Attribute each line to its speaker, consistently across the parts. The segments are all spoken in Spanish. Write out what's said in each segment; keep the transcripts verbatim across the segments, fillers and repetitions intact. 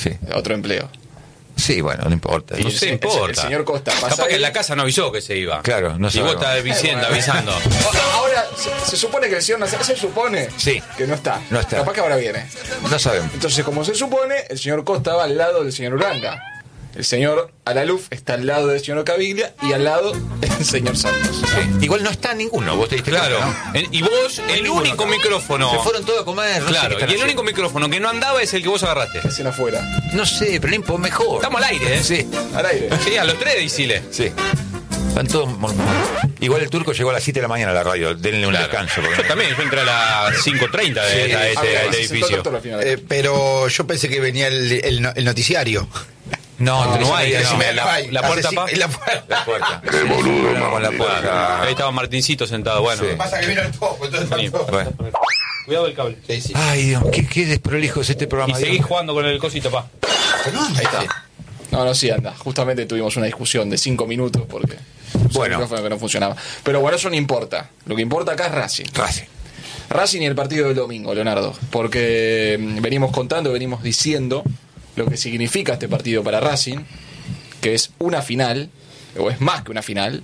Speaker 1: Sí.
Speaker 2: Otro empleo.
Speaker 1: Sí, bueno, no importa.
Speaker 3: No se importa.
Speaker 2: El señor Costa pasa
Speaker 3: Capaz que
Speaker 2: ahí.
Speaker 3: en la casa no avisó que se iba.
Speaker 1: Claro, no
Speaker 3: Y
Speaker 1: sabemos.
Speaker 3: vos estás diciendo, avisando.
Speaker 2: Ahora, se, se supone que el señor Nazar, se supone
Speaker 1: Sí.
Speaker 2: que no está.
Speaker 1: No está.
Speaker 2: Capaz que ahora viene.
Speaker 1: No sabemos.
Speaker 2: Entonces, como se supone, el señor Costa va al lado del señor Uranga. El señor Alaluf está al lado del señor Caviglia y al lado el señor Santos.
Speaker 1: Sí. Igual no está ninguno, vos te diste
Speaker 3: Claro.
Speaker 1: cuenta, ¿no?
Speaker 3: En- Y vos, el
Speaker 1: ninguno
Speaker 3: único
Speaker 1: acá.
Speaker 3: micrófono.
Speaker 1: Se fueron todos a comer. No sé
Speaker 3: Claro,
Speaker 1: qué están
Speaker 3: y el
Speaker 1: haciendo.
Speaker 3: único micrófono que no andaba es el que vos agarraste.
Speaker 2: Hacen afuera.
Speaker 1: No sé, pero no importa, mejor.
Speaker 3: Estamos al aire, ¿eh?
Speaker 1: Sí,
Speaker 2: Al aire.
Speaker 3: Sí, a los tres decile.
Speaker 1: sí. Están todos... mor- Igual el turco llegó a las siete de la mañana a la radio. Denle un
Speaker 3: Claro.
Speaker 1: descanso. porque
Speaker 3: Yo
Speaker 1: no-
Speaker 3: también, yo entré a las cinco treinta de,
Speaker 1: Sí,
Speaker 3: de- de-
Speaker 2: Ah,
Speaker 3: de-
Speaker 2: bueno,
Speaker 3: de
Speaker 2: se sentó el
Speaker 3: edificio.
Speaker 2: doctor al final.
Speaker 4: Eh, pero yo pensé que venía el, el no- el noticiario.
Speaker 1: No,
Speaker 3: No, no hay,
Speaker 1: tenés-
Speaker 3: no.
Speaker 1: decime
Speaker 3: La-
Speaker 1: la,
Speaker 3: la puerta,
Speaker 4: Así-
Speaker 3: pa.
Speaker 4: en la puerta.
Speaker 1: la puerta. Qué boludo, con la puerta.
Speaker 3: Ahí estaba Martincito sentado, bueno.
Speaker 1: Sí.
Speaker 4: Pasa que vino el topo, entonces
Speaker 3: Vení.
Speaker 4: está todo.
Speaker 1: Bueno.
Speaker 3: Cuidado el cable.
Speaker 4: Sí, sí.
Speaker 1: Ay, Dios, qué, qué desprolijo es este
Speaker 3: Y
Speaker 1: programa.
Speaker 3: seguís
Speaker 1: Dios.
Speaker 3: jugando con el cosito, pa.
Speaker 2: Ahí está. No, no, sí anda. Justamente tuvimos una discusión de cinco minutos porque
Speaker 1: Bueno.
Speaker 2: un micrófono que no funcionaba. Pero bueno, eso no importa. Lo que importa acá es Racing.
Speaker 1: Racing.
Speaker 2: Racing y el partido del domingo, Leonardo. Porque mm, venimos contando, venimos diciendo lo que significa este partido para Racing, que es una final, o es más que una final.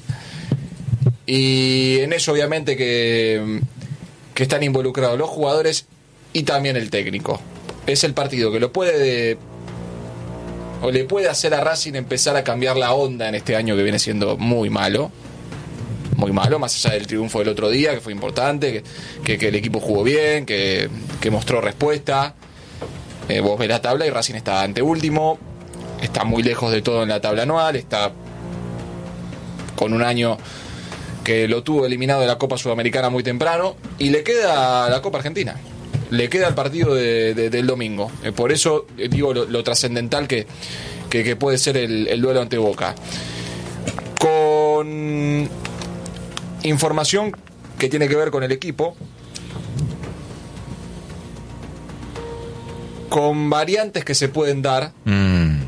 Speaker 2: Y en eso obviamente que, mm, que están involucrados los jugadores y también el técnico. Es el partido que lo puede... o le puede hacer a Racing empezar a cambiar la onda en este año que viene siendo muy malo. Muy malo, más allá del triunfo del otro día, que fue importante, que, que, que el equipo jugó bien, que, que mostró respuesta. Eh, vos ves la tabla y Racing está anteúltimo, está muy lejos de todo en la tabla anual, está con un año que lo tuvo eliminado de la Copa Sudamericana muy temprano, y le queda la Copa Argentina. Le queda el partido de, de, del domingo. Eh, por eso eh, digo lo, lo trascendental que, que, que puede ser el, el duelo ante Boca. Con información que tiene que ver con el equipo, con variantes que se pueden dar,
Speaker 1: Mm.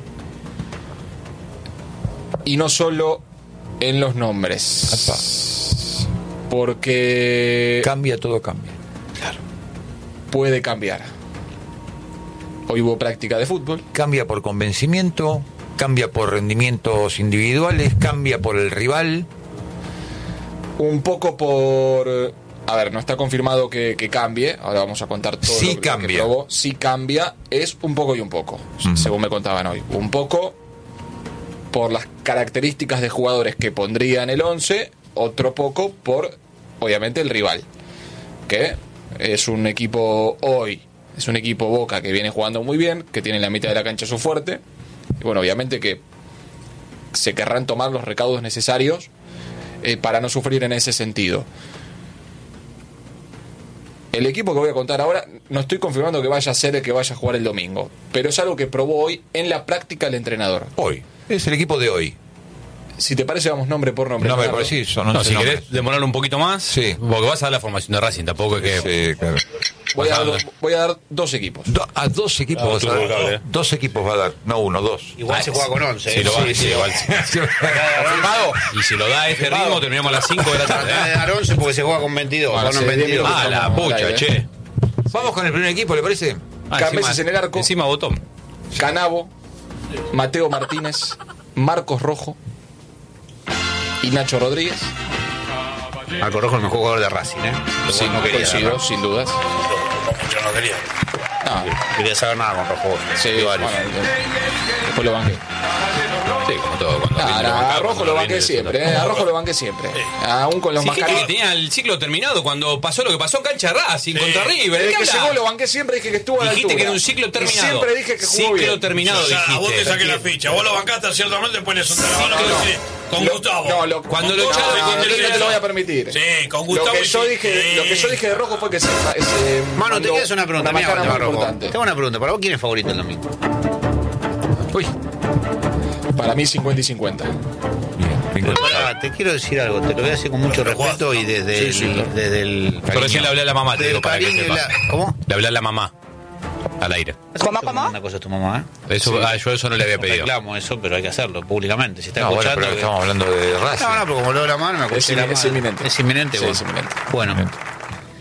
Speaker 2: y no solo en los nombres. Porque
Speaker 1: Cambia, todo cambia.
Speaker 2: puede cambiar. Hoy hubo práctica de fútbol.
Speaker 1: Cambia por convencimiento, cambia por rendimientos individuales, cambia por el rival.
Speaker 2: Un poco por... A ver, no está confirmado que, que cambie. Ahora vamos a contar todo
Speaker 1: Sí
Speaker 2: lo que,
Speaker 1: cambia.
Speaker 2: que probó. Sí cambia. Es un poco y un poco,
Speaker 1: Ujú.
Speaker 2: según me contaban hoy. Un poco por las características de jugadores que pondría en el once. Otro poco por, obviamente, el rival. Que es un equipo hoy. Es un equipo Boca que viene jugando muy bien, que tiene la mitad de la cancha su fuerte. Y bueno, obviamente que se querrán tomar los recaudos necesarios eh, para no sufrir en ese sentido. El equipo que voy a contar ahora, no estoy confirmando que vaya a ser el que vaya a jugar el domingo, pero es algo que probó hoy en la práctica el entrenador.
Speaker 1: Hoy. Es el equipo de hoy.
Speaker 2: Si te parece, vamos nombre por nombre.
Speaker 1: No me
Speaker 2: Leonardo.
Speaker 1: parece, son
Speaker 3: No,
Speaker 1: once
Speaker 3: si
Speaker 1: nombres.
Speaker 3: querés demorar un poquito más,
Speaker 1: Sí.
Speaker 3: porque vas a dar la formación de Racing, tampoco es que...
Speaker 1: Sí, claro.
Speaker 2: Voy a, dar, do- voy a dar dos equipos.
Speaker 1: Do- a dos equipos
Speaker 3: Ah,
Speaker 1: vas a
Speaker 3: tuvo
Speaker 1: dar.
Speaker 3: cable.
Speaker 1: Dos equipos va a dar. No uno, dos.
Speaker 4: Igual
Speaker 3: Ah,
Speaker 4: se juega con once.
Speaker 3: Si
Speaker 4: ¿eh?
Speaker 3: lo va,
Speaker 4: Sí,
Speaker 3: sí,
Speaker 4: sí.
Speaker 3: igual.
Speaker 4: ¿Confirmado?
Speaker 3: Y si lo da a este ritmo, terminamos a las cinco de la
Speaker 4: Trata de
Speaker 3: tarde. ¿eh?
Speaker 4: dar once porque se juega con veintidós.
Speaker 2: Bueno,
Speaker 4: Van
Speaker 2: sí,
Speaker 4: veintidós.
Speaker 2: bien,
Speaker 3: Ah, la
Speaker 2: Estamos al
Speaker 3: pucha,
Speaker 2: aire,
Speaker 3: che.
Speaker 1: Vamos con el primer equipo, ¿le parece?
Speaker 3: Ah,
Speaker 2: Cameses
Speaker 3: encima-
Speaker 2: en el arco.
Speaker 3: Encima botón.
Speaker 2: Canavo, Mateo Martínez, Marcos Rojo y Nacho Rodríguez.
Speaker 4: Marco Rojo, el mejor jugador de Racing, ¿eh?
Speaker 2: Sí,
Speaker 4: no quería,
Speaker 2: coincido,
Speaker 4: ¿no?
Speaker 2: sin dudas.
Speaker 4: Yo no quería.
Speaker 2: No,
Speaker 4: Quería saber nada con Rojo.
Speaker 2: sí,
Speaker 4: De varios.
Speaker 2: bueno, después lo banqué.
Speaker 3: Sí, como todo. Cuando
Speaker 2: Ah,
Speaker 3: viene
Speaker 2: a
Speaker 3: bancar,
Speaker 2: Rojo
Speaker 3: cuando
Speaker 2: lo
Speaker 3: viene
Speaker 2: banqué
Speaker 3: de-
Speaker 2: siempre, ¿eh? A Rojo lo banqué siempre. Aún con los
Speaker 3: Sí,
Speaker 2: más
Speaker 3: gente que
Speaker 2: caros.
Speaker 3: tenía el ciclo terminado cuando pasó lo que pasó en cancha de Racing contra River. ¿De
Speaker 2: Desde
Speaker 3: qué
Speaker 2: que
Speaker 3: hablas?
Speaker 2: llegó lo banqué siempre, dije que estuvo a la
Speaker 3: Dijiste
Speaker 2: altura.
Speaker 3: que era un ciclo
Speaker 2: Y
Speaker 3: terminado.
Speaker 2: siempre dije que jugó
Speaker 3: Ciclo
Speaker 2: bien.
Speaker 3: terminado,
Speaker 5: O sea, a vos te
Speaker 3: dijiste.
Speaker 5: saqué la ficha, vos lo bancaste ciertamente, después le soltaste la
Speaker 3: Ciclo.
Speaker 5: sí, con
Speaker 2: Lo-
Speaker 5: Gustavo.
Speaker 2: No, lo,
Speaker 3: Cuando
Speaker 2: no,
Speaker 3: lo
Speaker 2: no,
Speaker 3: echaron
Speaker 2: no,
Speaker 3: de
Speaker 2: no, no
Speaker 3: Constitución.
Speaker 2: te lo voy a permitir.
Speaker 5: Sí, con
Speaker 2: Lo
Speaker 5: Gustavo.
Speaker 2: que yo
Speaker 5: sí.
Speaker 2: dije, lo que yo dije de Rojo fue que se, se
Speaker 4: Mano, te
Speaker 2: mandó
Speaker 4: quieres una pregunta.
Speaker 2: una
Speaker 4: Mira,
Speaker 2: macana
Speaker 4: Mateo
Speaker 2: muy
Speaker 4: Rojo.
Speaker 2: importante.
Speaker 4: Tengo una pregunta. ¿Para vos quién es favorito el domingo?
Speaker 1: Uy.
Speaker 2: Para mí cincuenta y cincuenta.
Speaker 1: Bien,
Speaker 4: Pará, te quiero decir algo. Te lo voy a decir con mucho respeto y desde
Speaker 2: Sí,
Speaker 4: el,
Speaker 2: sí, claro.
Speaker 4: desde el
Speaker 3: Pero recién le hablé a la mamá, te
Speaker 4: del
Speaker 3: digo, para que
Speaker 4: cariño y
Speaker 3: sepa.
Speaker 4: la- ¿Cómo?
Speaker 3: Le hablé a la mamá. Al aire.
Speaker 6: ¿Cómo,
Speaker 4: Te
Speaker 6: cómo?
Speaker 4: mando Una cosa a tu mamá, ¿eh?
Speaker 3: Eso, ah, yo eso no le había
Speaker 4: No
Speaker 3: pedido.
Speaker 4: reclamo eso, pero hay que hacerlo públicamente. Si está
Speaker 1: No, bueno,
Speaker 4: escuchando.
Speaker 1: pero
Speaker 4: que-
Speaker 1: estamos hablando de Racing.
Speaker 4: No, no, pero como lo de la mano, me
Speaker 2: Es,
Speaker 4: acordé de la
Speaker 2: es
Speaker 4: mano.
Speaker 2: inminente.
Speaker 4: Es inminente,
Speaker 2: Sí,
Speaker 4: bueno.
Speaker 2: es inminente.
Speaker 4: Bueno,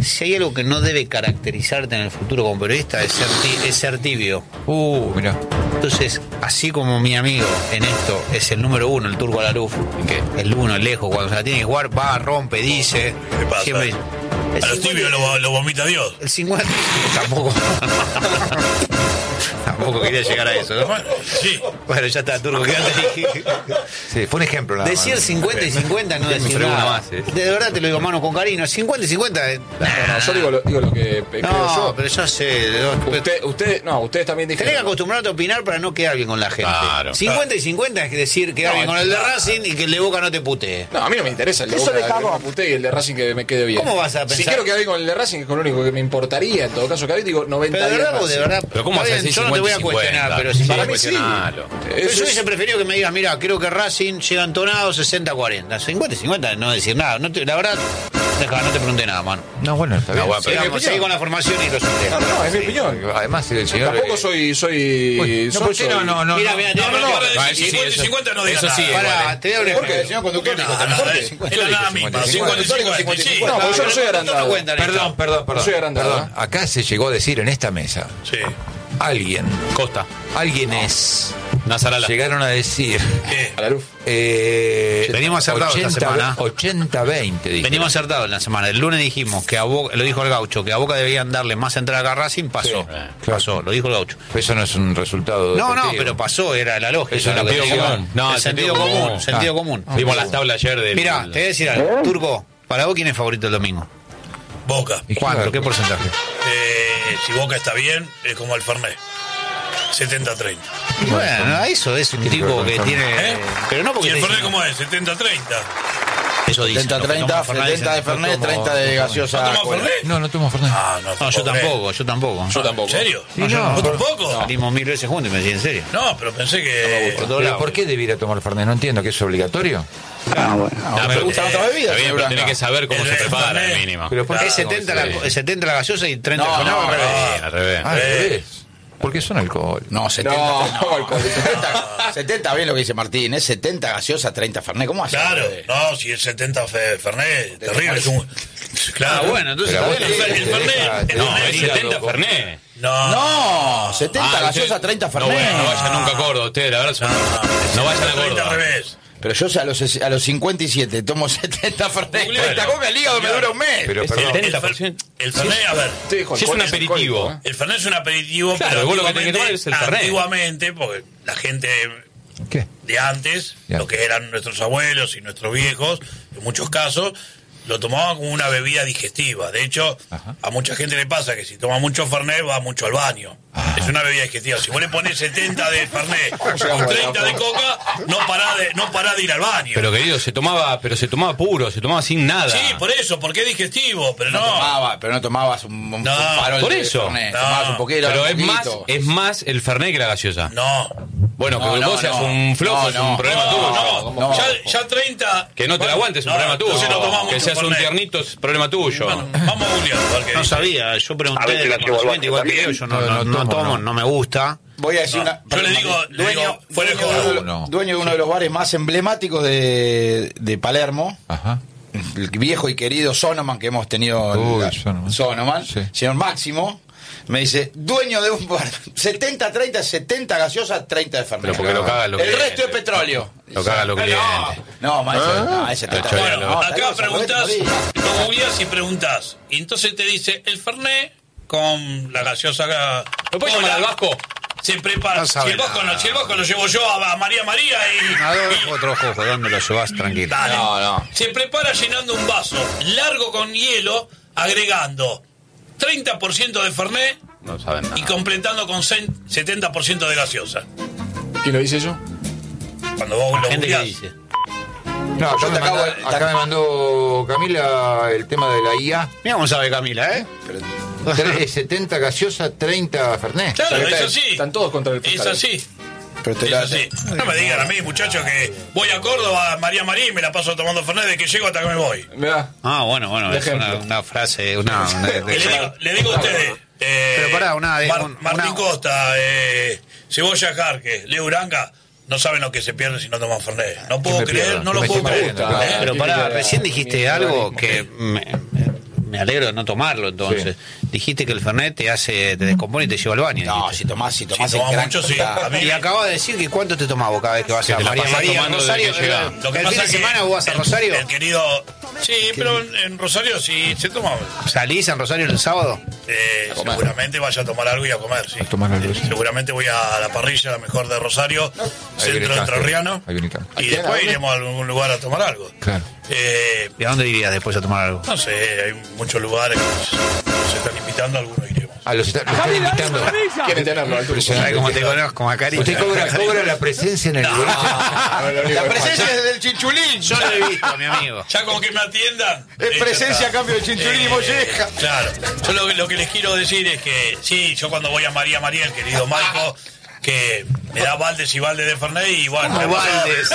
Speaker 6: si hay algo que no debe caracterizarte en el futuro como periodista es ser, ti- es ser tibio.
Speaker 1: Uh, mira.
Speaker 6: Entonces, así como mi amigo en esto es el número uno, el Turco Alaruf, que el uno, lejos, cuando se la tiene que jugar, va, rompe, dice.
Speaker 5: ¿Qué pasa?
Speaker 6: Siempre dice. El
Speaker 5: A los tibios lo, lo vomita Dios.
Speaker 6: El cincuenta. Tampoco. Tampoco quería llegar a eso, ¿no?
Speaker 5: Bueno, sí.
Speaker 6: Bueno, ya está, Turco, quédate.
Speaker 1: Sí, fue un ejemplo nada más.
Speaker 6: Decir cincuenta y cincuenta no decir
Speaker 3: fregó
Speaker 6: nada.
Speaker 3: una más, eh.
Speaker 6: De verdad te lo digo, mano, con cariño. cincuenta y cincuenta. eh,
Speaker 2: No, no, yo digo lo, digo lo que eh, creo
Speaker 6: No,
Speaker 2: yo.
Speaker 6: pero ya sé. no,
Speaker 2: Usted, usted, no, ustedes también
Speaker 6: Tenés que
Speaker 2: dijeron.
Speaker 6: acostumbrarte a opinar para no quedar bien con la gente.
Speaker 3: Claro.
Speaker 6: cincuenta y cincuenta es decir quedar
Speaker 2: No,
Speaker 6: bien con el de
Speaker 5: claro.
Speaker 6: Racing y que el de Boca no te putee.
Speaker 2: No, a mí no me interesa el de
Speaker 7: Eso
Speaker 2: Boca,
Speaker 7: le cagó.
Speaker 2: que me putee y el de Racing que me quede bien.
Speaker 6: ¿Cómo vas a pensar?
Speaker 2: Si quiero quedar bien con el de Racing, es con lo único que me importaría. En todo caso, que digo noventa
Speaker 6: Pero de
Speaker 2: días
Speaker 6: verdad, vos, de
Speaker 2: Racing.
Speaker 6: verdad.
Speaker 3: Pero ¿cómo
Speaker 6: está
Speaker 3: vas a
Speaker 6: bien,
Speaker 3: decir
Speaker 6: yo no te voy a
Speaker 3: cincuenta y
Speaker 6: cuestionar,
Speaker 3: cincuenta?
Speaker 6: pero si
Speaker 2: Para
Speaker 6: para
Speaker 2: mí
Speaker 6: mí
Speaker 2: sí.
Speaker 3: Cuestionalo.
Speaker 6: Pero
Speaker 2: Eso
Speaker 6: yo
Speaker 2: es-
Speaker 6: hubiese preferido que me digas, mira, creo que Racing llega entonado sesenta cuarenta. cincuenta y cincuenta no decir nada. No te- la verdad, deja, no te pregunté nada, mano.
Speaker 1: No, bueno, está bien.
Speaker 3: bueno, pero-
Speaker 6: Sigamos,
Speaker 2: opinión.
Speaker 6: seguí con la formación y los
Speaker 2: No,
Speaker 6: sorteos.
Speaker 2: no, es mi opinión.
Speaker 1: Además, el señor.
Speaker 2: Tampoco
Speaker 1: eh,
Speaker 2: soy. soy,
Speaker 1: uy, no,
Speaker 2: soy-
Speaker 1: ¿por qué no,
Speaker 2: soy-
Speaker 1: no, no,
Speaker 6: Mira,
Speaker 1: no.
Speaker 6: mira, te
Speaker 5: No,
Speaker 6: voy a
Speaker 5: pero
Speaker 6: dar-
Speaker 5: ahora
Speaker 3: Ah,
Speaker 5: decir
Speaker 3: eso sí,
Speaker 5: cincuenta y
Speaker 3: eso-
Speaker 5: cincuenta no diga
Speaker 3: eso sí,
Speaker 5: nada.
Speaker 3: igual,
Speaker 6: Pará,
Speaker 3: eh.
Speaker 6: te voy a dar un
Speaker 2: ¿Por qué,
Speaker 6: ejemplo.
Speaker 2: señor conductor?
Speaker 5: No,
Speaker 2: Dijo,
Speaker 5: no,
Speaker 2: ¿por qué?
Speaker 5: es la nada misma. cincuenta y cincuenta, sí.
Speaker 2: No, porque yo no soy
Speaker 6: No
Speaker 2: agrandado.
Speaker 6: me cuentan esto.
Speaker 1: Perdón, perdón, perdón.
Speaker 2: soy agrandado,
Speaker 1: Perdón.
Speaker 2: ¿eh?
Speaker 1: Acá se llegó a decir en esta mesa,
Speaker 5: Sí.
Speaker 1: alguien,
Speaker 3: Costa.
Speaker 1: alguien es,
Speaker 3: Nazarala.
Speaker 1: llegaron a decir,
Speaker 5: ¿Qué?
Speaker 2: A la luz.
Speaker 1: eh,
Speaker 6: Venimos acertados esta semana.
Speaker 1: ochenta veinte, dijeron.
Speaker 6: Venimos acertados en la semana. El lunes dijimos que a Boca, lo dijo el Gaucho, que a Boca debían darle más entrada a Racing, pasó.
Speaker 1: Sí, claro.
Speaker 6: Pasó, lo dijo el Gaucho.
Speaker 1: Eso no es un resultado.
Speaker 6: No, no,
Speaker 1: deportivo.
Speaker 6: pero pasó, era la lógica.
Speaker 1: Es un
Speaker 6: lo que
Speaker 1: sentido
Speaker 6: decía.
Speaker 1: común.
Speaker 3: No,
Speaker 6: el
Speaker 3: el
Speaker 6: sentido
Speaker 3: sentido
Speaker 6: común,
Speaker 3: común.
Speaker 6: sentido
Speaker 1: Ah.
Speaker 6: común.
Speaker 3: Vimos las tablas ayer del.
Speaker 6: Mira, te voy a decir algo. Turco, para vos, ¿quién es favorito el domingo?
Speaker 5: Boca.
Speaker 1: ¿Y
Speaker 6: ¿Cuánto? ¿Qué porcentaje?
Speaker 5: Eh, si Boca está bien, es como el Fernet. setenta treinta.
Speaker 6: Bueno, eso es un
Speaker 1: tiene que
Speaker 6: tipo
Speaker 1: ver
Speaker 6: que
Speaker 1: con
Speaker 6: tiene.
Speaker 5: ¿Eh?
Speaker 6: Pero no
Speaker 5: ¿Y
Speaker 6: porque.
Speaker 5: el
Speaker 6: te
Speaker 5: Fernet
Speaker 6: dicen-
Speaker 5: cómo es? setenta treinta.
Speaker 6: Eso dicen.
Speaker 4: setenta
Speaker 6: los que
Speaker 4: treinta,
Speaker 6: toman Fernet
Speaker 4: setenta de
Speaker 6: dicen,
Speaker 4: Fernet,
Speaker 6: "Yo tomo-
Speaker 4: treinta de
Speaker 5: ¿No
Speaker 4: gaseosa.
Speaker 5: tomas
Speaker 4: cola".
Speaker 5: Fernet?
Speaker 1: No, no tomo Fernández.
Speaker 5: Ah, no, te
Speaker 6: No, yo
Speaker 5: puedo creer.
Speaker 6: tampoco, yo tampoco.
Speaker 2: Yo tampoco.
Speaker 5: ¿En serio?
Speaker 1: Sí, no,
Speaker 5: ¿Vos
Speaker 1: por-
Speaker 5: tampoco?
Speaker 6: Salimos mil veces juntos y me decís en serio.
Speaker 5: No, pero pensé que...
Speaker 6: Por todos
Speaker 1: ¿Pero
Speaker 6: lados.
Speaker 1: por qué debiera tomar Fernández? No entiendo, ¿que es obligatorio?
Speaker 7: Ah, bueno.
Speaker 3: No,
Speaker 2: me
Speaker 3: pero-
Speaker 2: gustan otras bebidas,
Speaker 3: Está bien,
Speaker 2: señor
Speaker 3: pero tenés
Speaker 2: Branca.
Speaker 3: que saber cómo
Speaker 5: El
Speaker 3: se prepara,
Speaker 5: Fernet.
Speaker 3: el mínimo.
Speaker 1: Pero ¿por qué
Speaker 6: Es setenta, la, es setenta la gaseosa y treinta
Speaker 4: No,
Speaker 6: el Fernet,
Speaker 4: no,
Speaker 6: al revés.
Speaker 3: Sí, al revés.
Speaker 1: Ah, al
Speaker 5: Eh.
Speaker 1: revés. Porque son alcohol.
Speaker 4: No, setenta.
Speaker 2: No,
Speaker 4: no,
Speaker 2: alcohol.
Speaker 4: setenta, setenta, bien lo que dice Martín, es setenta gaseosa, treinta Fernet. ¿Cómo hace?
Speaker 5: Claro, no, si es setenta fe- Fernet, terrible. Es un... Claro.
Speaker 6: Ah, bueno, entonces
Speaker 1: Pero
Speaker 6: está
Speaker 1: vos
Speaker 6: bien.
Speaker 5: el
Speaker 1: te- te
Speaker 5: Fernet,
Speaker 1: deja-
Speaker 5: el
Speaker 1: te
Speaker 3: No,
Speaker 1: deja
Speaker 3: es
Speaker 1: hígado
Speaker 3: setenta
Speaker 1: con-
Speaker 3: Fernet.
Speaker 5: No,
Speaker 4: No, setenta
Speaker 3: Ah,
Speaker 4: gaseosa,
Speaker 3: usted-
Speaker 4: treinta
Speaker 3: No,
Speaker 4: Fernet.
Speaker 3: bueno, no vayan nunca a Córdoba, ustedes, la verdad, son- no vayan a
Speaker 5: treinta al
Speaker 3: Córdoba.
Speaker 5: revés.
Speaker 4: Pero yo a los, a los cincuenta y siete tomo setenta Fernet.
Speaker 5: Bueno,
Speaker 4: treinta come el hígado, me
Speaker 5: claro.
Speaker 4: dura un mes.
Speaker 1: Pero
Speaker 3: Es
Speaker 1: perdón,
Speaker 3: el-
Speaker 5: El,
Speaker 3: setenta
Speaker 5: Fer-
Speaker 3: por ciento.
Speaker 5: el Fernet, a ver,
Speaker 2: Usted dijo
Speaker 3: Si es un
Speaker 2: alcohol,
Speaker 3: aperitivo.
Speaker 2: alcohólico, ¿eh?
Speaker 5: el Fernet es un aperitivo,
Speaker 3: Claro,
Speaker 5: pero
Speaker 3: vos lo que tenés que tomar
Speaker 5: antiguamente,
Speaker 3: es el Fernet.
Speaker 5: antiguamente, porque la gente
Speaker 1: ¿qué?
Speaker 5: de antes,
Speaker 1: Ya.
Speaker 5: lo que eran nuestros abuelos y nuestros viejos, en muchos casos, lo tomaban como una bebida digestiva. De hecho,
Speaker 1: Ajá.
Speaker 5: a mucha gente le pasa que si toma mucho Fernet va mucho al baño.
Speaker 1: Ah.
Speaker 5: Es una bebida digestiva. Si vos le pones setenta de Fernet
Speaker 2: llegamos
Speaker 5: o
Speaker 2: a
Speaker 5: treinta
Speaker 2: la-
Speaker 5: de coca, no pará de, no pará de ir al baño.
Speaker 3: Pero querido, se tomaba, pero se tomaba puro, se tomaba sin nada.
Speaker 5: Sí, por eso, porque es digestivo, pero
Speaker 4: No,
Speaker 5: no.
Speaker 4: tomaba, pero no tomabas un, un
Speaker 5: No,
Speaker 4: farol
Speaker 3: por
Speaker 4: de
Speaker 3: eso.
Speaker 4: Fernet,
Speaker 5: No.
Speaker 4: tomabas un poquito.
Speaker 3: Pero
Speaker 4: un
Speaker 3: es más,
Speaker 4: poquito.
Speaker 3: es más el Fernet que la gaseosa.
Speaker 5: No.
Speaker 3: Bueno,
Speaker 4: No,
Speaker 3: que
Speaker 4: no,
Speaker 3: vos seas
Speaker 4: no.
Speaker 3: un flojo
Speaker 4: No,
Speaker 3: es
Speaker 4: no.
Speaker 3: un problema
Speaker 5: No,
Speaker 3: tuyo.
Speaker 5: no,
Speaker 4: No.
Speaker 5: Ya, ya treinta.
Speaker 3: Que no te la aguantes es un
Speaker 5: No,
Speaker 3: problema tuyo.
Speaker 5: entonces no tomás
Speaker 3: Que
Speaker 5: mucho
Speaker 3: seas un
Speaker 5: Fernet.
Speaker 3: tiernito es problema tuyo.
Speaker 5: Bueno, vamos a googlear, a ver qué
Speaker 6: No
Speaker 5: dice.
Speaker 6: sabía, yo
Speaker 7: A
Speaker 6: pregunté
Speaker 7: ver si
Speaker 6: de
Speaker 7: la llevo al
Speaker 6: conocimiento,
Speaker 7: banco
Speaker 6: igual que
Speaker 7: también.
Speaker 6: yo, yo no,
Speaker 1: No,
Speaker 6: no,
Speaker 1: no
Speaker 6: no
Speaker 1: tomo,
Speaker 6: tomo,
Speaker 1: no.
Speaker 6: no me gusta.
Speaker 4: Voy a decir una.
Speaker 5: Yo le digo, le
Speaker 4: dueño,
Speaker 5: digo, fuera de
Speaker 4: dueño de
Speaker 5: joda.
Speaker 4: uno de los-
Speaker 1: No.
Speaker 4: dueño de uno de los bares más emblemáticos de, de Palermo.
Speaker 1: Ajá.
Speaker 4: El viejo y querido Sonoman que hemos tenido.
Speaker 1: Uy,
Speaker 4: la-
Speaker 1: Sonoman.
Speaker 4: Sonoman,
Speaker 1: Sí.
Speaker 4: señor Máximo, me dice, dueño de un bar, setenta treinta, setenta gaseosa, treinta de Fernet.
Speaker 3: Pero porque lo cagan los
Speaker 4: El
Speaker 3: clientes.
Speaker 4: resto es petróleo.
Speaker 3: Lo cagan los
Speaker 4: No,
Speaker 3: clientes.
Speaker 4: No, maestro, no, es setenta.
Speaker 3: Bueno,
Speaker 5: Bueno,
Speaker 4: no,
Speaker 5: acá
Speaker 4: está
Speaker 5: preguntás,
Speaker 4: bien,
Speaker 5: lo googleás y preguntás. Y entonces te dice, el Fernet con la gaseosa.
Speaker 3: ¿Lo puedes llamar al Vasco?
Speaker 5: Se prepara.
Speaker 6: No
Speaker 5: si,
Speaker 6: sabe
Speaker 5: el Vasco,
Speaker 6: nada.
Speaker 5: no, si el Vasco lo llevo yo a, a María María y.
Speaker 6: A ver,
Speaker 5: y-
Speaker 6: otro ojo, ¿dónde lo llevas? Tranquilo.
Speaker 5: Dale.
Speaker 2: No, no.
Speaker 5: Se prepara llenando un vaso largo con hielo, agregando treinta por ciento de Fernet
Speaker 3: No saben nada.
Speaker 5: y completando con cen- setenta por ciento de gaseosa.
Speaker 2: ¿Quién lo dice eso?
Speaker 5: Cuando vos lo
Speaker 6: Gente que
Speaker 5: googleás.
Speaker 6: dice.
Speaker 1: No, acá,
Speaker 4: Yo
Speaker 1: me,
Speaker 4: te acabo
Speaker 1: manda-
Speaker 4: de-
Speaker 1: acá me mandó Camila el tema de la I A.
Speaker 6: Mira cómo sabe Camila, ¿eh?
Speaker 1: Tre- setenta gaseosa, treinta Fernet.
Speaker 5: Claro,
Speaker 2: O sea, que
Speaker 5: es
Speaker 2: está-
Speaker 5: así.
Speaker 2: están todos contra el
Speaker 5: Es
Speaker 2: fiscal.
Speaker 5: así.
Speaker 4: Pero te
Speaker 5: Es
Speaker 4: la-
Speaker 5: así. No me digan a mí, muchachos, que voy a Córdoba, María María, y me la paso tomando Fernet de que llego hasta que me voy.
Speaker 2: Mirá.
Speaker 6: Ah, bueno, bueno,
Speaker 2: De
Speaker 6: es una,
Speaker 2: ejemplo.
Speaker 6: una frase, una... una-
Speaker 5: Y le, digo, le digo a ustedes. eh,
Speaker 6: Pero pará, una-
Speaker 5: Mar-
Speaker 6: un-
Speaker 5: Martín
Speaker 6: una-
Speaker 5: Costa, eh, Cebolla Jarque, Leo Uranga, no saben lo que se pierde si no toman Fernet. No puedo
Speaker 1: me
Speaker 5: creer,
Speaker 1: pierdo?
Speaker 5: no
Speaker 1: Que
Speaker 5: lo
Speaker 1: me
Speaker 5: puedo
Speaker 1: estoy
Speaker 5: creer.
Speaker 1: perdiendo, claro.
Speaker 5: ¿eh?
Speaker 6: Pero pará, recién dijiste algo que me, me alegro de no tomarlo entonces. Sí. Dijiste que el Fernet te hace, te descompone y te lleva al baño.
Speaker 4: No,
Speaker 6: dijiste.
Speaker 4: si tomás, si tomás
Speaker 5: Si
Speaker 4: el
Speaker 5: tomás
Speaker 4: gran-
Speaker 5: mucho, sí. A mí-
Speaker 6: Y acabas de decir que cuánto te tomás vos cada vez que vas
Speaker 3: Que
Speaker 6: a
Speaker 3: te la
Speaker 6: María
Speaker 3: pasás
Speaker 6: María
Speaker 3: tomando
Speaker 6: Rosario.
Speaker 3: desde que llega.
Speaker 6: eh,
Speaker 5: Lo que
Speaker 6: ¿El
Speaker 5: pasa
Speaker 6: fin de
Speaker 5: es que
Speaker 6: semana vos vas a
Speaker 5: el-
Speaker 6: Rosario?
Speaker 5: El querido. Sí, pero en, en Rosario sí se toma.
Speaker 6: ¿Salís en Rosario el sábado?
Speaker 5: Eh, seguramente vaya a tomar algo y a comer, sí.
Speaker 1: tomar algo,
Speaker 5: Eh,
Speaker 1: sí.
Speaker 5: Seguramente voy a la parrilla, la mejor de Rosario,
Speaker 1: viene
Speaker 5: centro
Speaker 1: canje,
Speaker 5: entrerriano.
Speaker 1: ahí viene canje.
Speaker 5: Y después iremos a algún lugar a tomar algo.
Speaker 1: Claro.
Speaker 5: Eh,
Speaker 6: ¿Y a dónde irías después a tomar algo?
Speaker 5: no sé, hay muchos lugares que nos, nos están invitando, algunos iremos.
Speaker 1: Ah, los está- los están invitando.
Speaker 2: Quieren tenerlo al turco.
Speaker 6: ¿Sabes cómo te conozco, Macari?
Speaker 1: Usted cobra, cobra la presencia en el boliche.
Speaker 4: La presencia es del chinchulín.
Speaker 6: Yo lo he visto, mi amigo.
Speaker 5: Ya con que me atiendan.
Speaker 4: Es
Speaker 5: eh,
Speaker 4: presencia
Speaker 5: ya
Speaker 4: a cambio de chinchulín y
Speaker 5: Eh,
Speaker 4: molleja.
Speaker 5: Claro. Yo lo, que- lo que les quiero decir es que, sí, yo cuando voy a María María, el querido Marco, que me da baldes y baldes de Fernet y bueno. me ha pasado-
Speaker 6: Valdes.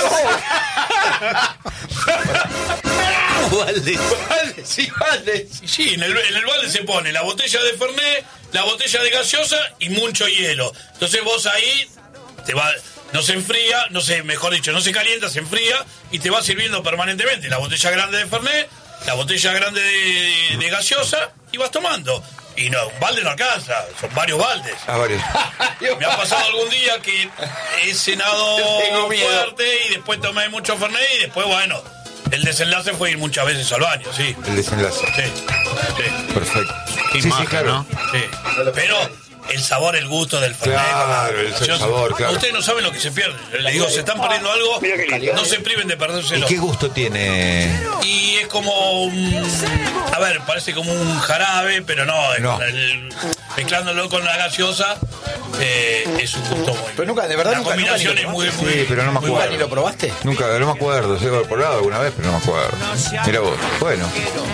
Speaker 6: Valdes.
Speaker 4: Sí, vale.
Speaker 5: Y sí, en el, en el balde se pone la botella de Fernet, la botella de gaseosa y mucho hielo. Entonces vos ahí te va, no se enfría, no se, mejor dicho, no se calienta, se enfría y te va sirviendo permanentemente la botella grande de Fernet, la botella grande de, de gaseosa y vas tomando. Y no, un balde no alcanza, son varios baldes.
Speaker 1: Ah, varios.
Speaker 5: Me ha pasado algún día que he cenado
Speaker 4: Tengo miedo.
Speaker 5: fuerte y después tomé mucho Fernet y después, bueno, el desenlace fue ir muchas veces al baño, sí.
Speaker 1: El desenlace.
Speaker 5: Sí, sí.
Speaker 1: Perfecto.
Speaker 6: Qué
Speaker 1: Sí, sí,
Speaker 6: imagen,
Speaker 1: claro.
Speaker 6: ¿no?
Speaker 5: Sí, pero el sabor, el gusto del Fernet.
Speaker 1: Claro,
Speaker 5: con la
Speaker 1: el
Speaker 5: gaseosa.
Speaker 1: sabor, claro.
Speaker 5: Ustedes no saben lo que se pierde. Le digo, se están perdiendo algo, no se priven de
Speaker 1: ¿Y
Speaker 5: perdérselo.
Speaker 1: qué gusto tiene?
Speaker 5: Y es como un... A ver, parece como un jarabe, pero no. es
Speaker 1: No.
Speaker 5: con el- mezclándolo con la gaseosa, eh, es un gusto muy...
Speaker 4: Pero nunca, de verdad,
Speaker 5: la
Speaker 4: nunca, nunca ni
Speaker 5: combinación
Speaker 4: lo
Speaker 5: es muy,
Speaker 4: probaste.
Speaker 5: muy...
Speaker 1: Sí, pero no me
Speaker 5: muy
Speaker 1: acuerdo.
Speaker 4: ¿Nunca ni lo probaste?
Speaker 1: Nunca, no me acuerdo. Se he probado alguna vez, pero no me acuerdo. Mira vos. Bueno.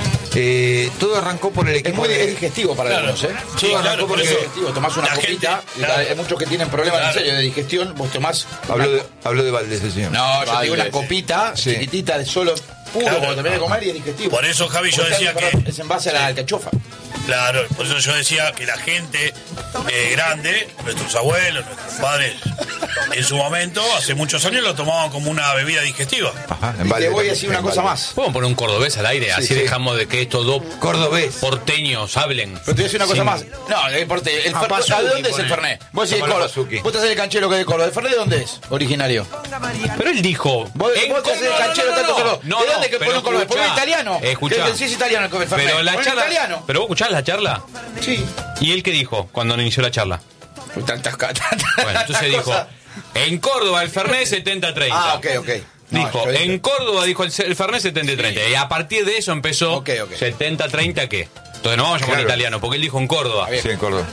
Speaker 1: Eh, todo arrancó por el
Speaker 4: Es
Speaker 1: equipo
Speaker 4: muy
Speaker 1: de...
Speaker 4: es digestivo para
Speaker 5: Claro.
Speaker 4: algunos, ¿eh?
Speaker 5: Sí,
Speaker 4: Todo
Speaker 5: claro,
Speaker 4: arrancó
Speaker 5: por
Speaker 4: porque es
Speaker 5: eso.
Speaker 4: digestivo. Tomás una
Speaker 5: La
Speaker 4: copita,
Speaker 5: gente,
Speaker 4: y
Speaker 5: claro.
Speaker 4: hay muchos que tienen problemas
Speaker 5: Claro.
Speaker 4: en serio de digestión, vos tomás...
Speaker 1: Habló de, habló de Valdés, el señor.
Speaker 4: No, yo te digo una
Speaker 2: Valdés.
Speaker 4: copita
Speaker 1: Sí.
Speaker 4: chiquitita de solo puro
Speaker 5: Claro.
Speaker 4: cuando terminé de comer y es digestivo.
Speaker 5: Por eso, Javi, yo
Speaker 4: Porque
Speaker 5: decía
Speaker 4: es-
Speaker 5: que...
Speaker 4: Es en base a la alcachofa.
Speaker 5: Claro, por eso yo decía que la gente eh, grande, nuestros abuelos, nuestros padres, en su momento, hace muchos años, lo tomaban como una bebida digestiva.
Speaker 1: Ajá, en
Speaker 4: Y
Speaker 1: Valdés
Speaker 4: te voy a
Speaker 1: también,
Speaker 4: decir una
Speaker 1: en
Speaker 4: cosa
Speaker 1: Valdés.
Speaker 4: más.
Speaker 3: Podemos poner un cordobés al aire, así
Speaker 1: sí.
Speaker 3: dejamos de que estos dos
Speaker 1: Cordobés.
Speaker 3: porteños hablen.
Speaker 4: Pero te voy a decir una cosa
Speaker 3: Sin-
Speaker 4: más. No, no importa. El
Speaker 6: Ah,
Speaker 4: Fer-
Speaker 6: Pazuki,
Speaker 4: ¿De dónde es el
Speaker 6: pone.
Speaker 4: Fernet? Vos decís
Speaker 1: Tomalo
Speaker 4: Córdoba.
Speaker 1: Pazuki.
Speaker 4: Vos te haces el canchero que es de Córdoba. ¿El Fernet de dónde es? Originario.
Speaker 3: Pero él dijo.
Speaker 4: Vos,
Speaker 3: en
Speaker 4: vos te haces el
Speaker 3: Córdoba-
Speaker 4: canchero
Speaker 3: no,
Speaker 4: tanto
Speaker 3: no,
Speaker 4: solo.
Speaker 3: no,
Speaker 4: ¿De
Speaker 3: no,
Speaker 4: dónde que
Speaker 3: pero
Speaker 4: pone Córdoba? ¿Por
Speaker 3: escuchá,
Speaker 4: italiano?
Speaker 3: Escuchá.
Speaker 4: Que sí es italiano el Fernet.
Speaker 3: Pero la
Speaker 4: ¿Pone
Speaker 3: charla.
Speaker 4: italiano?
Speaker 3: Pero vos escuchás la charla.
Speaker 4: Sí.
Speaker 3: ¿Y él qué dijo cuando inició la charla?
Speaker 4: Tantas ca- tantas
Speaker 3: Bueno, entonces dijo:
Speaker 4: cosas.
Speaker 3: en Córdoba el Fernet setenta treinta.
Speaker 4: Ah, ok, ok. No,
Speaker 3: Dijo,
Speaker 4: yo dije-
Speaker 3: en Córdoba dijo el, el Fernet setenta y treinta. Y a partir de eso empezó
Speaker 4: Ok, ok.
Speaker 3: setenta treinta qué. Entonces no vamos a llamar
Speaker 1: Claro.
Speaker 3: italiano, porque él dijo en Córdoba.
Speaker 1: Sí, en Córdoba.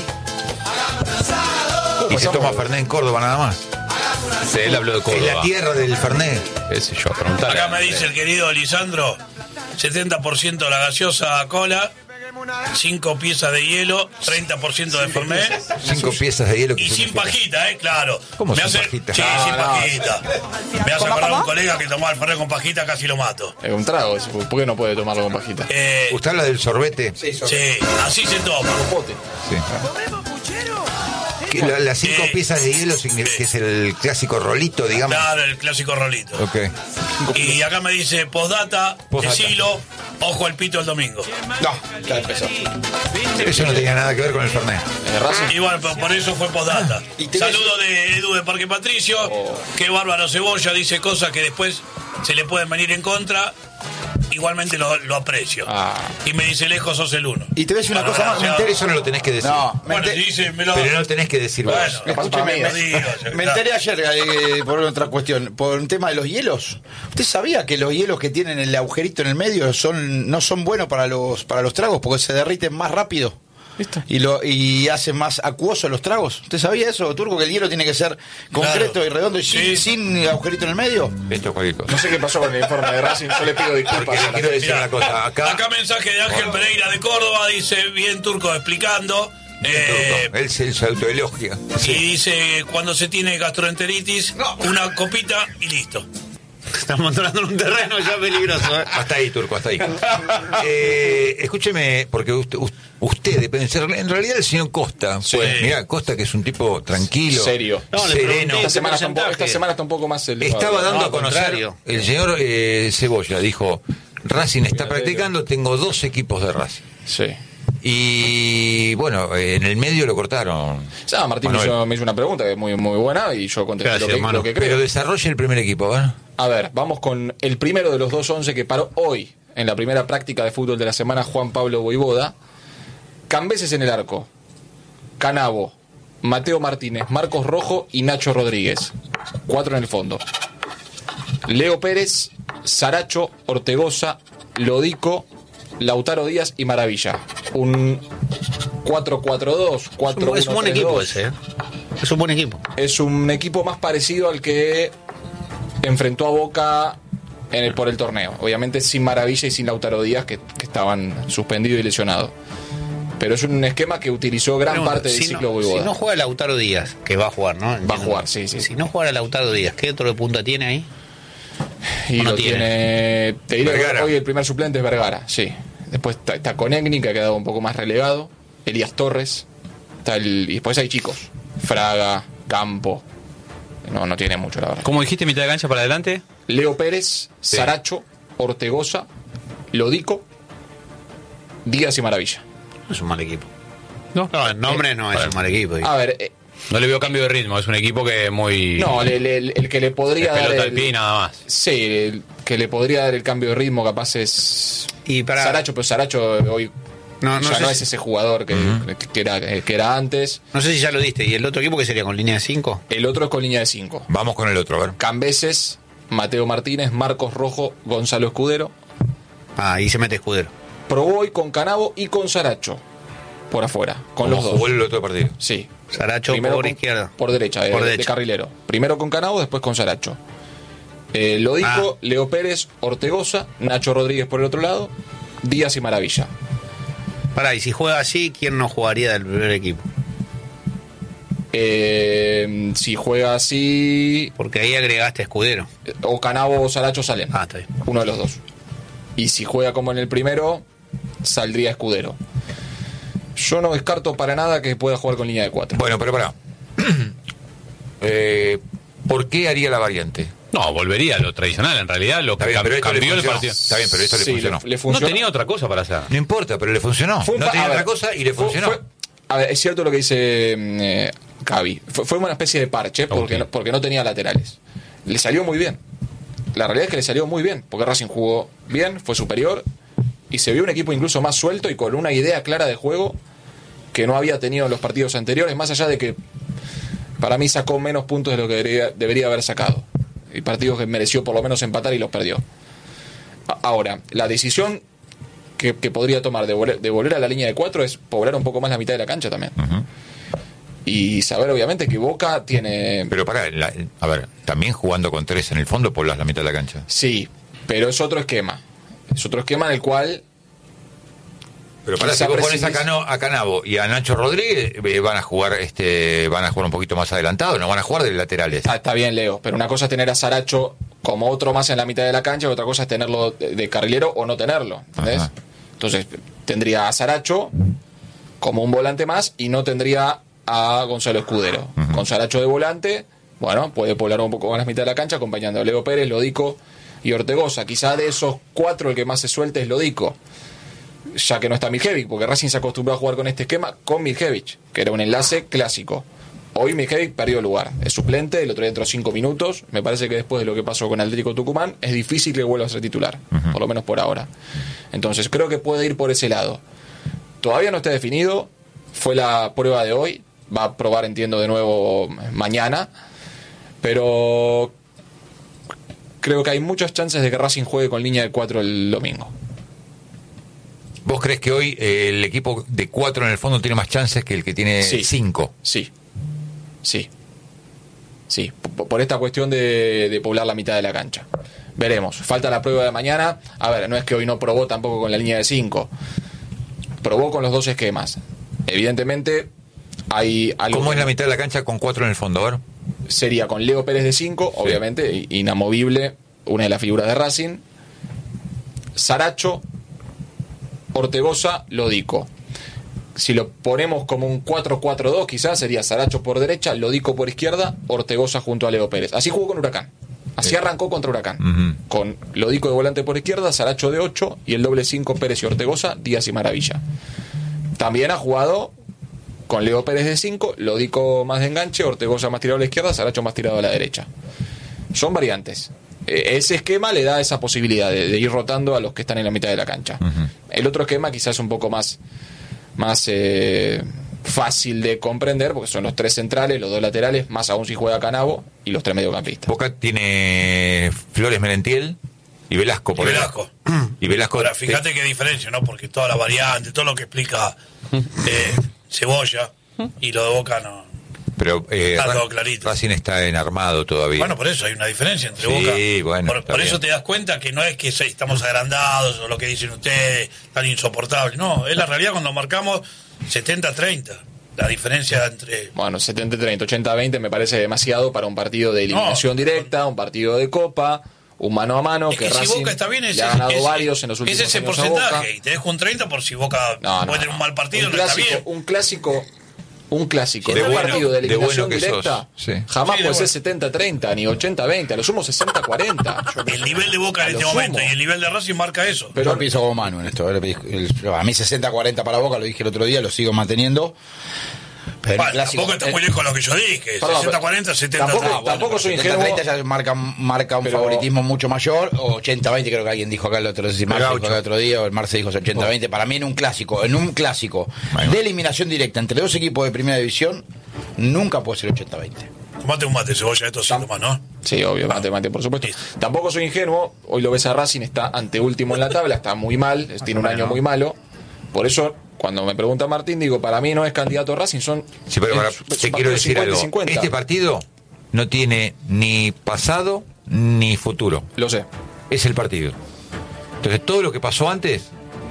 Speaker 1: Y se toma Fernet en Córdoba nada más.
Speaker 3: Sí, él habló de
Speaker 1: Es
Speaker 3: Córdoba.
Speaker 1: la tierra del Fernet.
Speaker 3: Qué sé yo, preguntale.
Speaker 5: Acá me dice el querido Lisandro, setenta por ciento la gaseosa cola, cinco piezas de hielo, treinta por ciento de Fernet
Speaker 1: Cinco piezas de hielo. que
Speaker 5: y sin
Speaker 1: significa.
Speaker 5: pajita, ¿eh? Claro.
Speaker 1: ¿Cómo
Speaker 5: me
Speaker 1: sin
Speaker 5: hace...
Speaker 1: pajita?
Speaker 5: Sí,
Speaker 1: No,
Speaker 5: sin
Speaker 2: no.
Speaker 5: pajita. Me hace acordar a un colega que tomaba el Fernet con pajita, casi lo mato.
Speaker 2: Es un trago, eso, ¿por qué no puede tomarlo con pajita?
Speaker 5: Eh,
Speaker 1: ¿Usted habla del sorbete?
Speaker 4: Sí, son-
Speaker 5: sí, así se toma.
Speaker 2: Pote.
Speaker 1: Sí. Que la- Las cinco
Speaker 5: Eh,
Speaker 1: piezas de hielo, significa que es el clásico rolito, digamos.
Speaker 5: Claro, el clásico rolito.
Speaker 1: Ok.
Speaker 5: Y acá me dice, postdata,
Speaker 1: Postdata.
Speaker 5: decilo, ojo al pito el domingo.
Speaker 4: No, ya empezó.
Speaker 1: Eso no tenía nada que ver con el Fernet.
Speaker 2: Eh, Racing.
Speaker 5: Y bueno, por- por eso fue postdata.
Speaker 4: Y tenés-
Speaker 5: Saludo de Edu de Parque Patricio. Qué bárbaro Cebolla, dice cosas que después se le pueden venir en contra. Igualmente lo, lo aprecio.
Speaker 2: Ah.
Speaker 5: Y me dice, lejos sos el uno.
Speaker 4: Y te voy a decir una
Speaker 5: Bueno,
Speaker 4: cosa más.
Speaker 5: gracias.
Speaker 4: Me enteré-
Speaker 1: Eso no lo tenés que decir.
Speaker 4: No, me
Speaker 5: Bueno,
Speaker 4: enteré-
Speaker 5: si dice, me lo...
Speaker 1: Pero no tenés que decir vos.
Speaker 5: Bueno,
Speaker 2: Escúchame,
Speaker 5: me,
Speaker 2: me-
Speaker 5: digo,
Speaker 4: Me enteré ayer eh, por otra cuestión, por un tema de los hielos. ¿Usted sabía que los hielos que tienen el agujerito en el medio son no son buenos para los para los tragos porque se derriten más rápido?
Speaker 2: ¿Listo?
Speaker 4: Y lo y hacen más acuosos los tragos. ¿Usted sabía eso, Turco, que el hielo tiene que ser concreto
Speaker 5: Claro.
Speaker 4: y redondo y
Speaker 5: Sí.
Speaker 4: sin, sin agujerito en el medio?
Speaker 1: Esto es cualquier cosa.
Speaker 2: No sé qué pasó con el informe de Racing, yo le pido disculpas.
Speaker 1: Porque
Speaker 2: a
Speaker 1: le
Speaker 2: la
Speaker 1: quiero
Speaker 2: gente.
Speaker 1: decir
Speaker 5: Mirá,
Speaker 1: una cosa. Acá,
Speaker 5: acá mensaje de Ángel Pereira de Córdoba, dice, bien Turco explicando. eh,
Speaker 1: Turco, él se, se autoelogia.
Speaker 5: y dice, cuando se tiene gastroenteritis, una copita y listo.
Speaker 6: Estamos entrando en un terreno ya peligroso, ¿eh?
Speaker 1: Hasta ahí, Turco, hasta ahí. Eh, escúcheme, porque usted, usted, en realidad el señor Costa,
Speaker 5: Sí.
Speaker 1: pues, mirá, Costa que es un tipo tranquilo,
Speaker 2: Serio.
Speaker 6: No, le
Speaker 1: sereno,
Speaker 6: pregunté.
Speaker 2: Esta semana, está un poco,
Speaker 6: porcentaje.
Speaker 2: esta semana está un poco más elevado.
Speaker 1: estaba dando
Speaker 6: No,
Speaker 1: a
Speaker 6: al
Speaker 1: conocer,
Speaker 6: contrario.
Speaker 1: el señor eh, Cebolla dijo Racing está
Speaker 2: Mira,
Speaker 1: practicando, tengo dos equipos de Racing.
Speaker 2: Sí.
Speaker 1: Y bueno, en el medio lo cortaron.
Speaker 2: Ah, Martín me
Speaker 1: Manuel.
Speaker 2: hizo, me hizo una pregunta que es muy, muy buena y yo contesté
Speaker 6: Gracias,
Speaker 2: lo, que,
Speaker 6: hermano.
Speaker 2: lo que
Speaker 1: Pero
Speaker 2: creo.
Speaker 1: desarrolle el primer equipo, ¿verdad?
Speaker 2: A ver, vamos con el primero de los dos once que paró hoy en la primera práctica de fútbol de la semana, Juan Pablo Voivoda. Cambeses en el arco, Canavo, Mateo Martínez, Marcos Rojo y Nacho Rodríguez. Cuatro en el fondo. Leo Pérez, Saracho, Ortegoza, Lodico, Lautaro Díaz y Maravilla. Un cuatro cuatro dos, cuatro uno
Speaker 6: Es un buen
Speaker 2: tres
Speaker 6: equipo
Speaker 2: dos.
Speaker 6: ese, ¿eh? Es un buen equipo.
Speaker 2: Es un equipo más parecido al que enfrentó a Boca en el, por el torneo. Obviamente sin Maravilla y sin Lautaro Díaz, que, que estaban suspendidos y lesionados. Pero es un esquema que utilizó gran
Speaker 6: Pregunta,
Speaker 2: parte del
Speaker 6: si
Speaker 2: ciclo
Speaker 6: no,
Speaker 2: Voivoda.
Speaker 6: Si no juega Lautaro Díaz, que va a jugar, ¿no? Entiendo.
Speaker 2: Va a jugar, sí, sí.
Speaker 6: Si no juega Lautaro Díaz, ¿qué otro de punta tiene ahí?
Speaker 2: Y
Speaker 6: no
Speaker 2: lo
Speaker 6: tiene.
Speaker 2: tiene. Te diré que
Speaker 1: Vergara.
Speaker 2: hoy el primer suplente es Vergara, sí. Después está, está Conegni, que ha quedado un poco más relegado. Elías Torres. Está el, y después hay chicos. Fraga, Campo. No, no tiene mucho, la verdad.
Speaker 3: ¿Cómo dijiste, mitad de cancha para adelante?
Speaker 2: Leo Pérez,
Speaker 1: Sí.
Speaker 2: Saracho, Ortegoza, Lodico, Díaz y Maravilla.
Speaker 6: No es un mal equipo.
Speaker 3: No.
Speaker 6: No, el nombre no es un mal equipo. digo.
Speaker 2: A ver, eh,
Speaker 3: No le veo cambio de ritmo, es un equipo que es muy...
Speaker 2: no, le- le- el que le podría
Speaker 3: de
Speaker 2: dar.
Speaker 3: pelota al
Speaker 2: el-
Speaker 3: pie y nada más.
Speaker 2: Sí, el que le podría dar el cambio de ritmo, capaz es.
Speaker 6: Y para-
Speaker 2: Saracho, pero Saracho hoy
Speaker 6: No, no
Speaker 2: ya
Speaker 6: sé
Speaker 2: no
Speaker 6: si-
Speaker 2: es ese jugador que, que, era, que era antes.
Speaker 6: No sé si ya lo diste. ¿Y el otro equipo que sería con línea de cinco?
Speaker 2: El otro es con línea de cinco.
Speaker 1: Vamos con el otro, a ver.
Speaker 2: Cambeses, Mateo Martínez, Marcos Rojo, Gonzalo Escudero.
Speaker 6: Ah, ahí se mete Escudero.
Speaker 2: Probó hoy con Canavo y con Saracho. Por afuera, con
Speaker 1: ¿Cómo
Speaker 2: los dos.
Speaker 1: jugó el otro partido?
Speaker 2: Sí.
Speaker 6: Saracho
Speaker 2: Primero
Speaker 6: por
Speaker 2: con-
Speaker 6: izquierda.
Speaker 2: Por derecha, de,
Speaker 6: Por
Speaker 2: de
Speaker 6: derecha.
Speaker 2: carrilero. Primero con Canavo, después con Saracho. Eh, Lodico,
Speaker 6: Ah.
Speaker 2: Leo Pérez, Ortegoza, Nacho Rodríguez por el otro lado, Díaz y Maravilla.
Speaker 6: Pará, y si juega así, ¿quién no jugaría del primer equipo?
Speaker 2: Eh, si juega así,
Speaker 6: Porque ahí agregaste Escudero.
Speaker 2: eh, o Canavo o Saracho salen.
Speaker 6: Ah, está bien.
Speaker 2: Uno de los dos. Y si juega como en el primero, saldría Escudero. Yo no descarto para nada que pueda jugar con línea de cuatro.
Speaker 1: Bueno, pero pará. eh, ¿Por qué haría la variante?
Speaker 3: No, volvería a lo tradicional, en realidad, lo
Speaker 1: Está
Speaker 3: que
Speaker 1: bien,
Speaker 3: cam-
Speaker 1: pero esto le
Speaker 3: cambió el
Speaker 1: funcionó.
Speaker 3: partido.
Speaker 1: Está bien, pero esto le
Speaker 2: Sí,
Speaker 1: funcionó.
Speaker 2: le
Speaker 3: No
Speaker 2: funciona.
Speaker 3: tenía otra cosa para hacer.
Speaker 1: No importa, pero le funcionó.
Speaker 2: Fue un
Speaker 1: No
Speaker 2: pa-
Speaker 1: tenía
Speaker 2: a
Speaker 1: otra
Speaker 2: ver,
Speaker 1: cosa y le
Speaker 2: fue-
Speaker 1: funcionó.
Speaker 2: fue- a ver, es cierto lo que dice mm, eh, Cavi. Fue, fue una especie de parche porque,
Speaker 3: Ok.
Speaker 2: no, porque no tenía laterales. Le salió muy bien. La realidad es que le salió muy bien, porque Racing jugó bien, fue superior y se vio un equipo incluso más suelto y con una idea clara de juego que no había tenido en los partidos anteriores, más allá de que para mí sacó menos puntos de lo que debería, debería haber sacado. Y partidos que mereció por lo menos empatar y los perdió. A- Ahora, la decisión que, que podría tomar de volver, de volver a la línea de cuatro es poblar un poco más la mitad de la cancha también. Y saber obviamente que Boca tiene...
Speaker 1: Pero pará, la- a ver, también jugando con tres en el fondo poblas la mitad de la cancha.
Speaker 2: Sí, pero es otro esquema. Es otro esquema en el cual...
Speaker 1: Pero pará, si
Speaker 2: Quizá
Speaker 1: vos pones a,
Speaker 2: prescindís-
Speaker 1: Cano- a Canavo y a Nacho Rodríguez, eh, van a jugar este van a jugar un poquito más adelantado, no van a jugar de laterales.
Speaker 2: Está, está bien, Leo, pero una cosa es tener a Saracho como otro más en la mitad de la cancha y otra cosa es tenerlo de, de carrilero o no tenerlo. ¿Entendés?
Speaker 1: Ajá.
Speaker 2: Entonces, tendría a Saracho como un volante más y no tendría a Gonzalo Escudero. Con Saracho de volante, bueno, puede poblar un poco más la mitad de la cancha acompañando a Leo Pérez, Lodico y Ortegoza. Quizá de esos cuatro el que más se suelte es Lodico, ya que no está Miljevic, porque Racing se acostumbró a jugar con este esquema con Miljevic, que era un enlace clásico. Hoy Miljevic perdió lugar, es suplente, el otro día entró cinco minutos. Me parece que después de lo que pasó con Atlético Tucumán, es difícil que vuelva a ser titular, por lo menos por ahora. Entonces creo que puede ir por ese lado. Todavía no está definido, fue la prueba de hoy, va a probar, entiendo, de nuevo mañana, pero creo que hay muchas chances de que Racing juegue con línea de cuatro el domingo.
Speaker 1: ¿Vos crees que hoy eh, el equipo de cuatro en el fondo tiene más chances que el que tiene
Speaker 2: Sí.
Speaker 1: cinco?
Speaker 2: Sí, sí, sí, p- por esta cuestión de, de poblar la mitad de la cancha. Veremos, falta la prueba de mañana. A ver, no es que hoy no probó tampoco con la línea de cinco, probó con los dos esquemas. Evidentemente hay algo
Speaker 1: ¿Cómo
Speaker 2: que
Speaker 1: es la mitad de la cancha con cuatro en el fondo? A ver.
Speaker 2: sería con Leo Pérez de cinco, obviamente, i- inamovible, una de las figuras de Racing. Saracho, Ortegoza, Lodico. Si lo ponemos como un cuatro cuatro dos, quizás sería Saracho por derecha, Lodico por izquierda, Ortegoza junto a Leo Pérez. Así jugó con Huracán. Así arrancó contra Huracán.
Speaker 1: Uh-huh.
Speaker 2: Con Lodico de volante por izquierda, Saracho de ocho y el doble cinco Pérez y Ortegoza, Díaz y Maravilla. También ha jugado con Leo Pérez de cinco, Lodico más de enganche, Ortegoza más tirado a la izquierda, Saracho más tirado a la derecha. Son variantes. Eh, ese esquema le da esa posibilidad de, de ir rotando a los que están en la mitad de la cancha. Uh-huh. El otro esquema quizás es un poco más, más eh, fácil de comprender, porque son los tres centrales, los dos laterales, más aún si juega Canavo, y los tres mediocampistas.
Speaker 1: Boca tiene Flores Merentiel y Velasco. Por
Speaker 5: y Velasco.
Speaker 1: Y Velasco.
Speaker 5: Ahora, fíjate
Speaker 1: te...
Speaker 5: qué diferencia, ¿no? Porque toda la variante, todo lo que explica eh, Cebolla y lo de Boca no.
Speaker 1: Pero eh,
Speaker 5: está todo clarito.
Speaker 1: Racing está en armado todavía.
Speaker 5: Bueno, por eso hay una diferencia entre
Speaker 1: sí,
Speaker 5: Boca.
Speaker 1: Bueno,
Speaker 5: por por eso te das cuenta que no es que estamos agrandados o lo que dicen ustedes, tan insoportable. No, es la realidad cuando marcamos setenta a treinta. La diferencia entre...
Speaker 2: Bueno, setenta a treinta, ochenta a veinte me parece demasiado para un partido de eliminación no, directa, un partido de Copa, un mano a mano,
Speaker 5: es
Speaker 2: que,
Speaker 5: que
Speaker 2: Racing
Speaker 5: si Boca está bien, es
Speaker 2: le ha ganado
Speaker 5: ese,
Speaker 2: varios en los últimos
Speaker 5: es ese
Speaker 2: años
Speaker 5: porcentaje, y te dejo un treinta por si Boca
Speaker 2: no, no,
Speaker 5: puede tener un mal partido,
Speaker 2: un
Speaker 5: no
Speaker 2: clásico,
Speaker 5: está bien.
Speaker 2: Un clásico... Un clásico
Speaker 5: sí,
Speaker 2: de
Speaker 5: de
Speaker 2: un
Speaker 5: bueno,
Speaker 2: partido de eliminación
Speaker 1: de bueno
Speaker 2: directa
Speaker 1: sos, sí.
Speaker 2: jamás
Speaker 5: sí,
Speaker 2: puede
Speaker 5: bueno.
Speaker 2: ser setenta a treinta ni ochenta a veinte, a lo sumo sesenta a cuarenta.
Speaker 5: El nivel de Boca en este momento y el nivel de Racing marca eso.
Speaker 4: Pero yo pienso como Manu en esto. A mí sesenta a cuarenta para Boca, lo dije el otro día, lo sigo manteniendo.
Speaker 5: Pero bueno, clásico, tampoco está muy lejos de lo que yo dije. sesenta a cuarenta, setenta a treinta.
Speaker 2: Tampoco, tampoco soy ingenuo.
Speaker 4: setenta a treinta ya marca, marca un pero, favoritismo mucho mayor. O ochenta a veinte, creo que alguien dijo acá el otro, no sé si Marce dijo acá el otro día, o el Marce dijo ochenta a veinte. Para mí en un clásico, en un clásico bueno. de eliminación directa entre dos equipos de primera división, nunca puede ser ochenta a veinte.
Speaker 5: Tomate un mate, Cebolla, esto sí nomás, ¿no?
Speaker 2: Sí, obvio, mate, mate, por supuesto. Tampoco soy ingenuo. Hoy lo ves a Racing, está anteúltimo en la tabla, está muy mal, tiene un año muy malo. Por eso, cuando me pregunta Martín, digo, para mí no es candidato a Racing, son...
Speaker 1: Sí, pero para,
Speaker 2: es,
Speaker 1: te quiero decir algo. cincuenta. Este partido no tiene ni pasado ni futuro.
Speaker 2: Lo sé.
Speaker 1: Es el partido. Entonces, todo lo que pasó antes,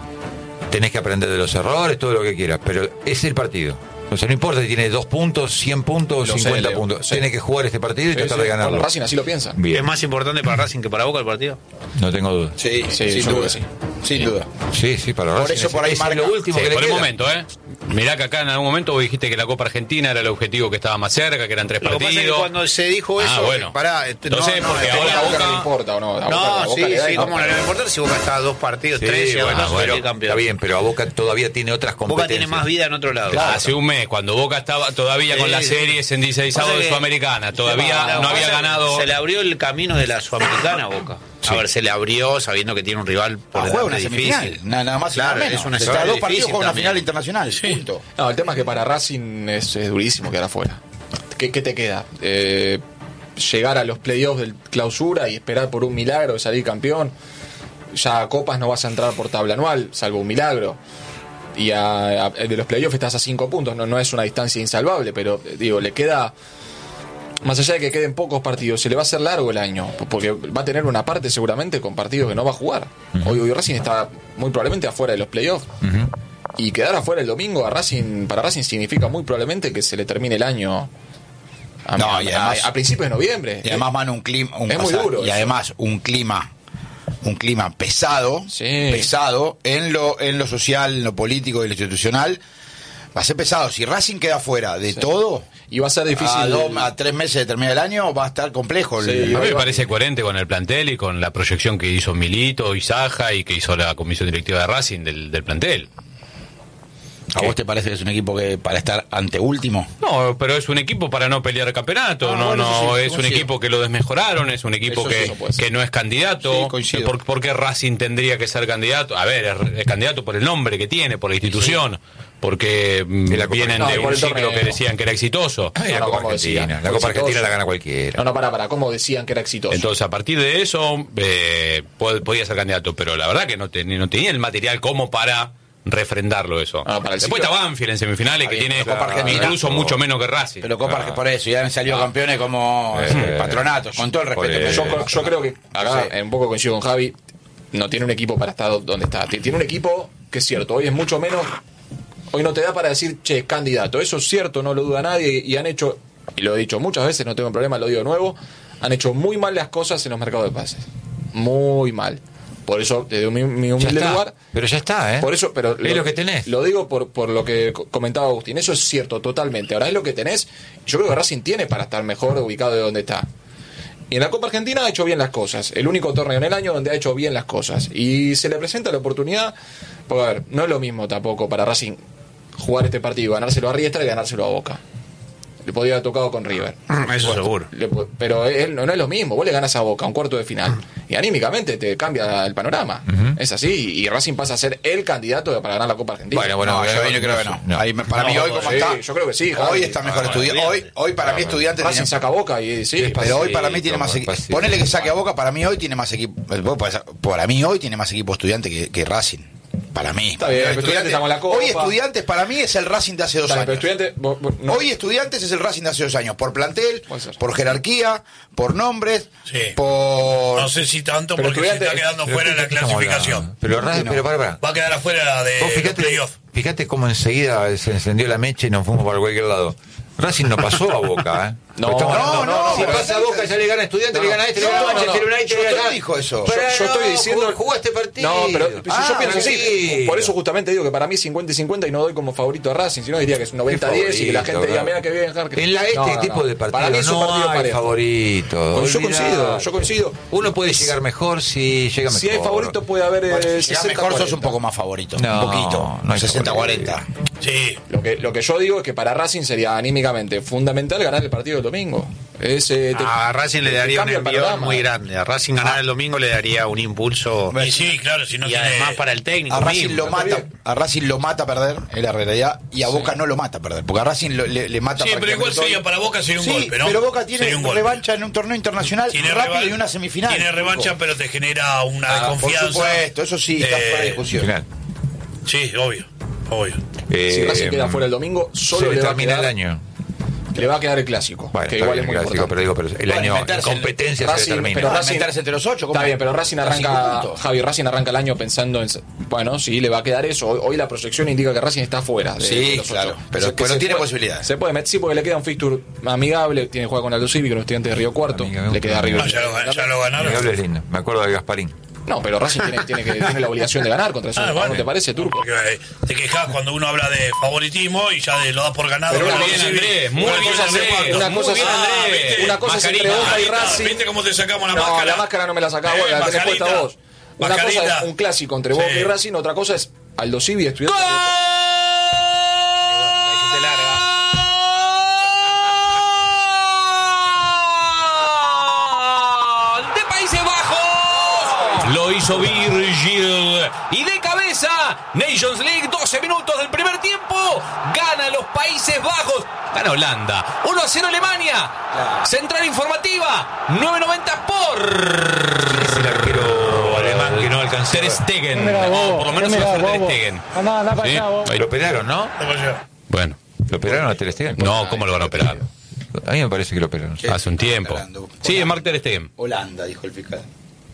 Speaker 1: tenés que aprender de los errores, todo lo que quieras, pero es el partido. O sea, no importa si tiene dos puntos, cien puntos, lo cincuenta sé, puntos. Sí. Tiene que jugar este partido y sí, tratar sí. de ganarlo.
Speaker 2: Bueno, Racing así lo piensa.
Speaker 6: Bien. ¿Es más importante para Racing que para Boca el partido?
Speaker 1: No tengo duda.
Speaker 4: Sí, sí, sin duda. Sí. Sin sí. duda.
Speaker 1: Sí, sí, para Racing.
Speaker 4: Por eso por ahí marca
Speaker 6: lo último sí, que le por queda. El momento, ¿eh? Mirá que acá en algún momento vos dijiste que la Copa Argentina era el objetivo que estaba más cerca, que eran tres lo partidos. Lo que pasa es que cuando se dijo eso,
Speaker 2: ah, bueno.
Speaker 6: pará,
Speaker 2: no, no sé,
Speaker 6: no,
Speaker 2: porque
Speaker 6: no,
Speaker 2: ahora a Boca no le importa o no.
Speaker 6: A no, Boca, sí, sí, cómo no le va a importar si Boca está a dos partidos,
Speaker 1: sí,
Speaker 6: tres, y
Speaker 1: bueno,
Speaker 6: bueno,
Speaker 1: bueno,
Speaker 6: campeón.
Speaker 1: Está bien, pero a Boca todavía tiene otras competencias.
Speaker 6: Boca tiene más vida en otro lado.
Speaker 3: Claro. Hace un mes, cuando Boca estaba todavía sí, con las series en dieciséis avos de Sudamericana, todavía no había ganado.
Speaker 6: Se le abrió el camino de la Sudamericana a Boca. Sí. A ver, se le abrió sabiendo que tiene un rival por
Speaker 4: ah, juega una semifinal. Nada más.
Speaker 6: Claro,
Speaker 4: menos.
Speaker 6: es una
Speaker 4: Está dos partidos con una
Speaker 6: también.
Speaker 4: final internacional. Sí. Punto.
Speaker 2: No, el tema es que para Racing es, es durísimo quedar afuera. ¿Qué, qué te queda? Eh, llegar a los playoffs del clausura y esperar por un milagro de salir campeón. Ya a Copas no vas a entrar por tabla anual, salvo un milagro. Y a, a, de los playoffs estás a cinco puntos. No, no es una distancia insalvable, pero digo, le queda. Más allá de que queden pocos partidos, se le va a hacer largo el año, porque va a tener una parte seguramente con partidos que no va a jugar. Uh-huh. Hoy, hoy Racing está muy probablemente afuera de los playoffs. Uh-huh. Y quedar afuera el domingo a Racing, para Racing significa muy probablemente que se le termine el año a,
Speaker 4: no,
Speaker 2: a,
Speaker 4: y además,
Speaker 2: a, a principios de noviembre.
Speaker 4: Y además, mano, un clima. Un,
Speaker 2: es muy
Speaker 4: sea,
Speaker 2: duro.
Speaker 4: Y
Speaker 2: eso.
Speaker 4: además, un clima. Un clima pesado,
Speaker 2: sí.
Speaker 4: pesado en lo, en lo social, en lo político y lo institucional. Va a ser pesado. Si Racing queda fuera de sí. todo,
Speaker 2: y va a ser difícil.
Speaker 4: A, dos, a tres meses de terminar el año va a estar complejo.
Speaker 3: Sí, el, a mí me parece coherente con el plantel y con la proyección que hizo Milito y Saja y que hizo la comisión directiva de Racing del, del plantel.
Speaker 4: ¿A ¿Qué? vos te parece que es un equipo que para estar anteúltimo?
Speaker 3: No, pero es un equipo para no pelear el campeonato. Ah, no, bueno, no, sí, es un equipo que lo desmejoraron, es un equipo que, sí, que no es candidato.
Speaker 4: Sí,
Speaker 3: ¿Por, ¿Por qué Racing tendría que ser candidato? A ver, es, es candidato por el nombre que tiene, por la institución. Sí. Porque la vienen no, de un ciclo que decían que era exitoso.
Speaker 1: Ay, la, no, Copa Argentina, la Copa Argentina la gana cualquiera.
Speaker 2: No, no, para, para, ¿cómo decían que era exitoso?
Speaker 3: Entonces, a partir de eso, eh, podía ser candidato, pero la verdad que no, ten, no tenía el material como para refrendarlo eso.
Speaker 2: Ah, para el
Speaker 3: Después
Speaker 2: ciclo...
Speaker 3: está Banfield en semifinales, que tiene
Speaker 4: Copa Argentina,
Speaker 3: incluso
Speaker 4: no,
Speaker 3: mucho menos que Racing.
Speaker 4: Pero Copa Argentina, por eso, ya han salido ah, campeones como eh, patronatos, con todo el respeto.
Speaker 2: Pero yo, yo creo que acá, sí. un poco coincido con Javi, no tiene un equipo para estar donde está. Tiene un equipo que es cierto, hoy es mucho menos. Hoy no te da para decir, che, candidato. Eso es cierto, no lo duda nadie. Y han hecho, y lo he dicho muchas veces, no tengo problema, lo digo de nuevo, han hecho muy mal las cosas en los mercados de pases. Muy mal. Por eso, desde mi, mi humilde lugar.
Speaker 1: Pero ya está, ¿eh?
Speaker 2: Por eso, pero
Speaker 1: es lo, lo que tenés.
Speaker 2: Lo digo por, por lo que comentaba Agustín. Eso es cierto, totalmente. Ahora es lo que tenés. Yo creo que Racing tiene para estar mejor ubicado de donde está. Y en la Copa Argentina ha hecho bien las cosas. El único torneo en el año donde ha hecho bien las cosas. Y se le presenta la oportunidad. Porque, a ver, no es lo mismo tampoco para Racing jugar este partido, ganárselo a Riestra y ganárselo a Boca. Le podría haber tocado con River.
Speaker 6: Eso bueno, seguro.
Speaker 2: Le, pero él, no, no es lo mismo. Vos le ganas a Boca un cuarto de final. Y anímicamente te cambia el panorama. Uh-huh. Es así. Y Racing pasa a ser el candidato para ganar la Copa Argentina.
Speaker 4: Bueno, bueno, no, yo, yo creo que no. no. Ahí, para no, mí hoy como sí, está.
Speaker 2: Yo creo que sí.
Speaker 4: Hoy
Speaker 2: Javi.
Speaker 4: está mejor estudiante. Hoy, hoy para ah, mí estudiante
Speaker 2: Racing
Speaker 4: tiene...
Speaker 2: saca Boca y sí.
Speaker 4: Pero hoy para mí tiene más equipo. Ponele que saque a Boca, para mí hoy tiene más equipo. Para mí hoy tiene más equipo estudiante que, que Racing. Para mí.
Speaker 2: Está bien, estudiantes, estudiantes, la Copa.
Speaker 4: Hoy Estudiantes para mí es el Racing de hace dos
Speaker 2: Dale,
Speaker 4: años.
Speaker 2: Estudiante, vos, vos, no.
Speaker 4: Hoy Estudiantes es el Racing de hace dos años. Por plantel, por jerarquía, por nombres,
Speaker 5: sí.
Speaker 4: por...
Speaker 5: No sé si tanto pero porque se está quedando fuera de la clasificación.
Speaker 1: Pero, Racing,
Speaker 5: no.
Speaker 1: pero para, para.
Speaker 5: Va a quedar afuera de
Speaker 1: fíjate,
Speaker 5: playoff.
Speaker 1: Fíjate cómo enseguida se encendió la mecha y nos fuimos para cualquier lado. Racing no pasó a Boca, ¿eh?
Speaker 2: No, no, no, no.
Speaker 1: Si pasa a Boca, ya le gana a Estudiantes, no, le gana a este, le gana a Manchester United, le gana.
Speaker 4: Dijo eso.
Speaker 1: Pero
Speaker 2: yo, yo estoy diciendo.
Speaker 1: Jugaste partido.
Speaker 2: No, pero ah, yo pienso que sí.
Speaker 1: sí.
Speaker 2: Por eso justamente digo que para mí es cincuenta y cincuenta y no doy como favorito a Racing, sino diría que es noventa a diez y que la gente diga, mira que bien.
Speaker 1: En la, este
Speaker 2: no, no,
Speaker 1: tipo
Speaker 2: no.
Speaker 1: de partidos
Speaker 2: para mí es un
Speaker 1: no
Speaker 2: partido
Speaker 1: hay
Speaker 2: parejo.
Speaker 1: favorito.
Speaker 2: Yo coincido, yo coincido.
Speaker 1: Uno puede llegar mejor si llega mejor.
Speaker 2: Si hay favorito puede haber
Speaker 4: bueno,
Speaker 2: eh,
Speaker 4: si sesenta, mejor sos un poco más favorito.
Speaker 1: No,
Speaker 4: un poquito.
Speaker 1: No
Speaker 4: sesenta cuarenta.
Speaker 5: Sí.
Speaker 2: Lo que, lo que yo digo es que para Racing sería anímicamente fundamental ganar el partido del domingo. Es, eh, te,
Speaker 6: a Racing le daría un envión muy
Speaker 2: grande.
Speaker 6: grande. A Racing ganar ah. el domingo le daría un impulso.
Speaker 5: Y sí, claro, si no
Speaker 6: y
Speaker 5: tiene...
Speaker 6: además para el técnico.
Speaker 4: A Racing
Speaker 6: mismo,
Speaker 4: lo mata, a Racing lo mata a perder, es la realidad, y a Boca sí. no lo mata a perder, porque a Racing lo, le, le mata.
Speaker 5: Sí, pero igual sería para Boca sería un
Speaker 4: sí,
Speaker 5: golpe, ¿no?
Speaker 4: Pero Boca tiene
Speaker 5: un
Speaker 4: revancha en un torneo internacional
Speaker 5: tiene
Speaker 4: rápido
Speaker 5: revan-
Speaker 4: y una semifinal.
Speaker 5: Tiene revancha, chico. Pero te genera una
Speaker 4: ah,
Speaker 5: desconfianza.
Speaker 4: Por supuesto, eso sí, está
Speaker 5: eh,
Speaker 4: fuera de discusión.
Speaker 1: Final.
Speaker 5: Sí, obvio, obvio.
Speaker 2: Eh, si Racing queda fuera el domingo, solo
Speaker 1: se
Speaker 2: le va
Speaker 1: termina
Speaker 2: a quedar,
Speaker 1: el año.
Speaker 2: Le va a quedar el clásico,
Speaker 1: bueno,
Speaker 2: que igual es muy
Speaker 1: clásico,
Speaker 2: importante.
Speaker 1: Pero digo, pero el bueno, año en competencia
Speaker 2: Racing,
Speaker 1: se termina.
Speaker 2: Pero Racing
Speaker 4: meterse entre los ocho.
Speaker 2: Está bien, pero Racing arranca, Javi, Racing arranca el año pensando en, bueno, sí, le va a quedar eso. Hoy, hoy la proyección indica que Racing está fuera. De,
Speaker 4: sí,
Speaker 2: de los
Speaker 4: claro,
Speaker 2: ocho.
Speaker 4: pero,
Speaker 2: se,
Speaker 4: pero
Speaker 2: se
Speaker 4: tiene
Speaker 2: puede,
Speaker 4: posibilidades.
Speaker 2: Se puede meter, sí, porque le queda un fixture amigable, tiene que jugar con Aldo Civi, con los Estudiantes de Río Cuarto,
Speaker 1: amigable,
Speaker 2: le queda arriba.
Speaker 5: No, ya, lo, ya lo ganaron.
Speaker 1: Amigable es lindo, me acuerdo de Gasparín.
Speaker 2: No, pero Racing tiene, tiene, que, tiene la obligación de ganar contra eso. Ah, vale. ¿No te parece, Turco?
Speaker 5: Porque eh, te quejas cuando uno habla de favoritismo y ya de, lo das por ganado.
Speaker 2: Pero
Speaker 5: muy
Speaker 2: bien,
Speaker 5: Andrés,
Speaker 2: muy bien, Andrés. Una cosa es una cosa es entre Boca y Racing.
Speaker 5: ¿Viste cómo te sacamos la
Speaker 2: no,
Speaker 5: máscara?
Speaker 2: la máscara no me la sacás vos, la tenés puesta vos. Una cosa es un clásico entre Boca sí. y Racing, otra cosa es Aldo Civi estudiante.
Speaker 3: Lo hizo Virgil y de cabeza Nations League, doce minutos del primer tiempo, gana los Países Bajos, gana Holanda, uno a cero Alemania, central informativa, nueve noventa por...
Speaker 1: ¿Quién es el arquero alemán que no alcanzó?
Speaker 3: Ter Stegen, no, por lo menos va a ser Ter Stegen.
Speaker 1: Andá, andá para allá, vos. Lo operaron, ¿no?
Speaker 3: Bueno.
Speaker 1: ¿Lo operaron a Ter Stegen?
Speaker 3: No, ¿cómo lo van a operar?
Speaker 1: A mí me parece que lo operaron.
Speaker 3: Hace un tiempo. Sí, es Mark Ter Stegen.
Speaker 4: Holanda, dijo el fiscal.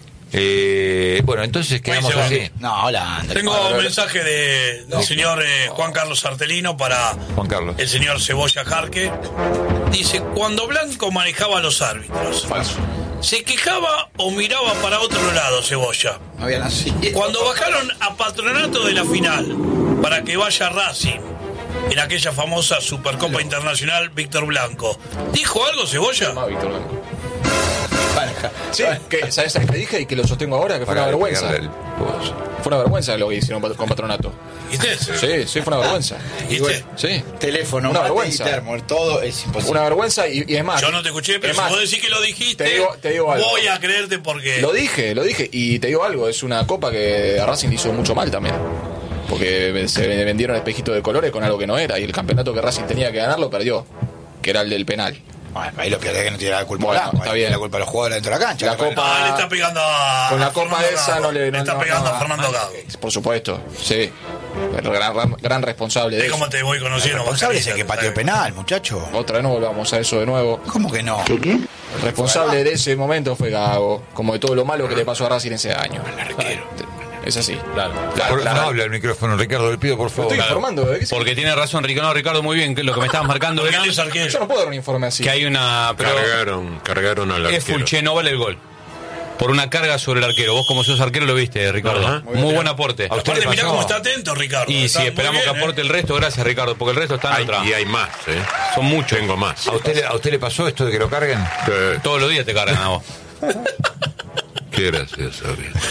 Speaker 1: Eh, bueno, entonces quedamos así.
Speaker 4: No, Holanda.
Speaker 5: Tengo un mensaje de, del señor eh, Juan Carlos Artelino para
Speaker 1: Juan Carlos.
Speaker 5: el señor Cebolla Jarque. Dice, cuando Blanco manejaba a los árbitros,
Speaker 2: falso,
Speaker 5: se quejaba o miraba para otro lado, Cebolla.
Speaker 4: No había nacido.
Speaker 5: Cuando bajaron a Patronato de la final para que vaya Racing en aquella famosa Supercopa Internacional, Víctor Blanco, ¿dijo algo, Cebolla?
Speaker 2: No, Víctor Blanco. Sí, que, ¿sabes qué dije? Y que lo sostengo ahora, que fue una vergüenza. Fue una vergüenza lo que hicieron con Patronato.
Speaker 5: ¿Viste?
Speaker 2: Sí, sí, fue una vergüenza.
Speaker 5: ¿Viste?
Speaker 2: Sí.
Speaker 4: Teléfono,
Speaker 2: una vergüenza.
Speaker 4: Termo, todo es imposible.
Speaker 2: Una vergüenza y, y es más.
Speaker 5: Yo no te escuché, pero si
Speaker 2: más,
Speaker 5: vos decís que lo dijiste,
Speaker 2: te digo, te digo algo.
Speaker 5: Voy a creerte porque...
Speaker 2: Lo dije, lo dije. Y te digo algo, es una copa que a Racing hizo mucho mal también. Porque se vendieron espejitos de colores con algo que no era. Y el campeonato que Racing tenía que ganar lo perdió, que era el del penal.
Speaker 4: Bueno, ahí lo pierde que no tiene la culpa.
Speaker 2: Bueno,
Speaker 4: Blanco,
Speaker 2: está bien.
Speaker 4: La culpa de los jugadores dentro de la cancha.
Speaker 2: La copa
Speaker 5: no, le está pegando a...
Speaker 2: Con la copa esa Gago. no le...
Speaker 5: Le
Speaker 2: no,
Speaker 5: está
Speaker 2: no,
Speaker 5: pegando
Speaker 2: no,
Speaker 5: a Fernando
Speaker 2: no,
Speaker 5: Gago.
Speaker 2: Por supuesto, sí. Pero gran, gran, gran responsable de
Speaker 5: es
Speaker 2: eso.
Speaker 5: como te voy conociendo.
Speaker 4: El responsable es el que pateó el penal, muchacho.
Speaker 2: Otra vez no volvamos a eso de nuevo.
Speaker 4: ¿Cómo que no?
Speaker 2: ¿Qué qué? El responsable de ese momento fue Gago. Como de todo lo malo que le pasó a Racing ese año.
Speaker 4: El arquero.
Speaker 2: Es así.
Speaker 3: Claro.
Speaker 1: claro, por, claro. No habla el micrófono, Ricardo, le pido por favor.
Speaker 2: Estoy informando. ¿De qué
Speaker 3: Porque tiene razón, Ricardo. No, Ricardo, muy bien. Lo que me estabas marcando era...
Speaker 2: Yo no puedo dar un informe así.
Speaker 3: Que hay una...
Speaker 7: Pero cargaron, cargaron al arquero.
Speaker 3: Es Fulché, no vale el gol. por una carga sobre el arquero. Vos como sos arquero lo viste, Ricardo.
Speaker 5: Ajá.
Speaker 3: Muy, muy buen aporte.
Speaker 1: ¿A usted
Speaker 5: Aparte,
Speaker 1: le
Speaker 5: mirá
Speaker 1: pasó?
Speaker 5: cómo está atento, Ricardo.
Speaker 3: Y
Speaker 5: Está
Speaker 3: si
Speaker 5: muy
Speaker 3: esperamos
Speaker 5: bien,
Speaker 3: que aporte el resto, gracias, Ricardo, porque el resto está en
Speaker 7: Hay-
Speaker 3: otra.
Speaker 7: y hay más, ¿eh?
Speaker 3: Son muchos.
Speaker 7: Tengo más.
Speaker 1: ¿A usted, le- ¿A usted le pasó esto de que lo carguen?
Speaker 7: Eh,
Speaker 3: Todos los días te cargan a vos.
Speaker 7: Qué gracioso.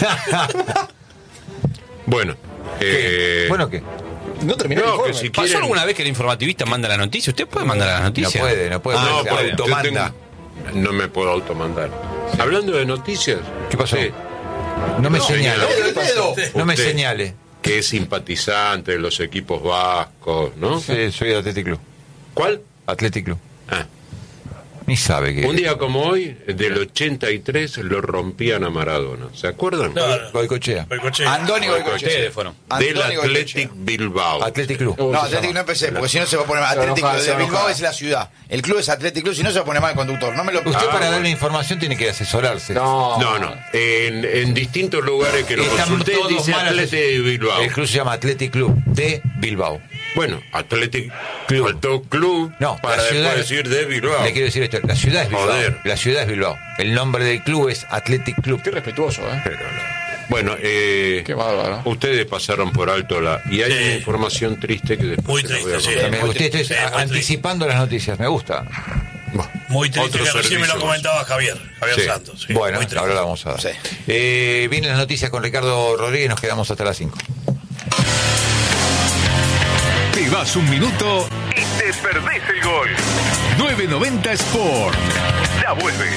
Speaker 7: Bueno.
Speaker 1: ¿Qué?
Speaker 7: Eh,
Speaker 1: Bueno, ¿qué?
Speaker 2: No terminó el
Speaker 7: no,
Speaker 2: informe.
Speaker 7: que si
Speaker 3: ¿Pasó
Speaker 7: quieren...
Speaker 3: alguna vez que el informativista manda la noticia? ¿Usted puede mandar la
Speaker 1: No
Speaker 3: noticia?
Speaker 1: puede, no puede.
Speaker 3: Ah,
Speaker 7: No,
Speaker 1: se
Speaker 7: porque yo
Speaker 1: automanda.
Speaker 7: tengo- no me puedo automandar. Hablando de noticias.
Speaker 1: ¿Qué pasó?
Speaker 7: usted,
Speaker 1: No me señale.
Speaker 7: señala.
Speaker 1: No me
Speaker 7: Usted,
Speaker 1: señale.
Speaker 7: Que es simpatizante de los equipos vascos, ¿no?
Speaker 1: Sí, soy del Athletic Club.
Speaker 7: ¿Cuál?
Speaker 1: Athletic Club.
Speaker 7: Ah,
Speaker 1: Ni sabe que.
Speaker 7: un día como hoy, del ochenta y tres, lo rompían a Maradona. ¿Se acuerdan?
Speaker 5: Claro.
Speaker 1: Goicochea.
Speaker 5: Goicoechea.
Speaker 4: Andoni Goicoechea.
Speaker 3: Ustedes fueron.
Speaker 7: Del
Speaker 4: Andoni Goicoechea.
Speaker 7: Athletic Bilbao.
Speaker 1: Athletic Club.
Speaker 2: Uh,
Speaker 4: No,
Speaker 2: se
Speaker 4: Atlético
Speaker 2: llama.
Speaker 4: no empecé, porque si no se va a poner mal.
Speaker 2: Se va a
Speaker 4: Atlético
Speaker 2: enojar, se
Speaker 4: de
Speaker 2: va a
Speaker 4: Bilbao
Speaker 2: enojar.
Speaker 4: es la ciudad. El club es Atlético Club, si no se va a poner mal el conductor. No me lo
Speaker 1: Usted
Speaker 7: Ah,
Speaker 1: para
Speaker 7: bueno.
Speaker 1: darle información tiene que asesorarse.
Speaker 2: No,
Speaker 7: No, no. En, en distintos lugares que lo
Speaker 1: Están
Speaker 7: consulté,
Speaker 1: todos
Speaker 7: dice
Speaker 1: mal
Speaker 7: Athletic de Bilbao.
Speaker 1: El club se llama Athletic Club de Bilbao.
Speaker 7: Bueno, Athletic
Speaker 1: Club.
Speaker 7: faltó club
Speaker 1: No,
Speaker 7: para
Speaker 1: la ciudad,
Speaker 7: después decir de Bilbao.
Speaker 1: Le quiero decir esto, la ciudad es Bilbao.
Speaker 7: Joder.
Speaker 1: La ciudad es Bilbao. El nombre del club es Athletic Club.
Speaker 2: Qué respetuoso, ¿eh?
Speaker 7: Pero no. Bueno, eh,
Speaker 2: Qué bárbaro.
Speaker 7: ustedes pasaron por alto la... Y hay
Speaker 5: Sí.
Speaker 7: una información triste que después
Speaker 5: Muy
Speaker 7: se la voy a
Speaker 5: triste, sí.
Speaker 7: contar.
Speaker 1: Me gusta, estoy
Speaker 5: Sí, muy
Speaker 1: anticipando las noticias, me gusta.
Speaker 7: Bueno,
Speaker 5: Muy triste,
Speaker 7: otro
Speaker 5: que recién me lo
Speaker 7: servicio.
Speaker 5: comentaba Javier. Javier
Speaker 1: Sí.
Speaker 5: Santos. sí,
Speaker 1: bueno,
Speaker 5: muy triste.
Speaker 1: ahora la vamos a dar.
Speaker 4: Sí.
Speaker 1: Eh, vienen las noticias con Ricardo Rodríguez, nos quedamos hasta las cinco.
Speaker 8: Te vas un minuto y te perdés el gol. nueve noventa Sport. Ya vuelve.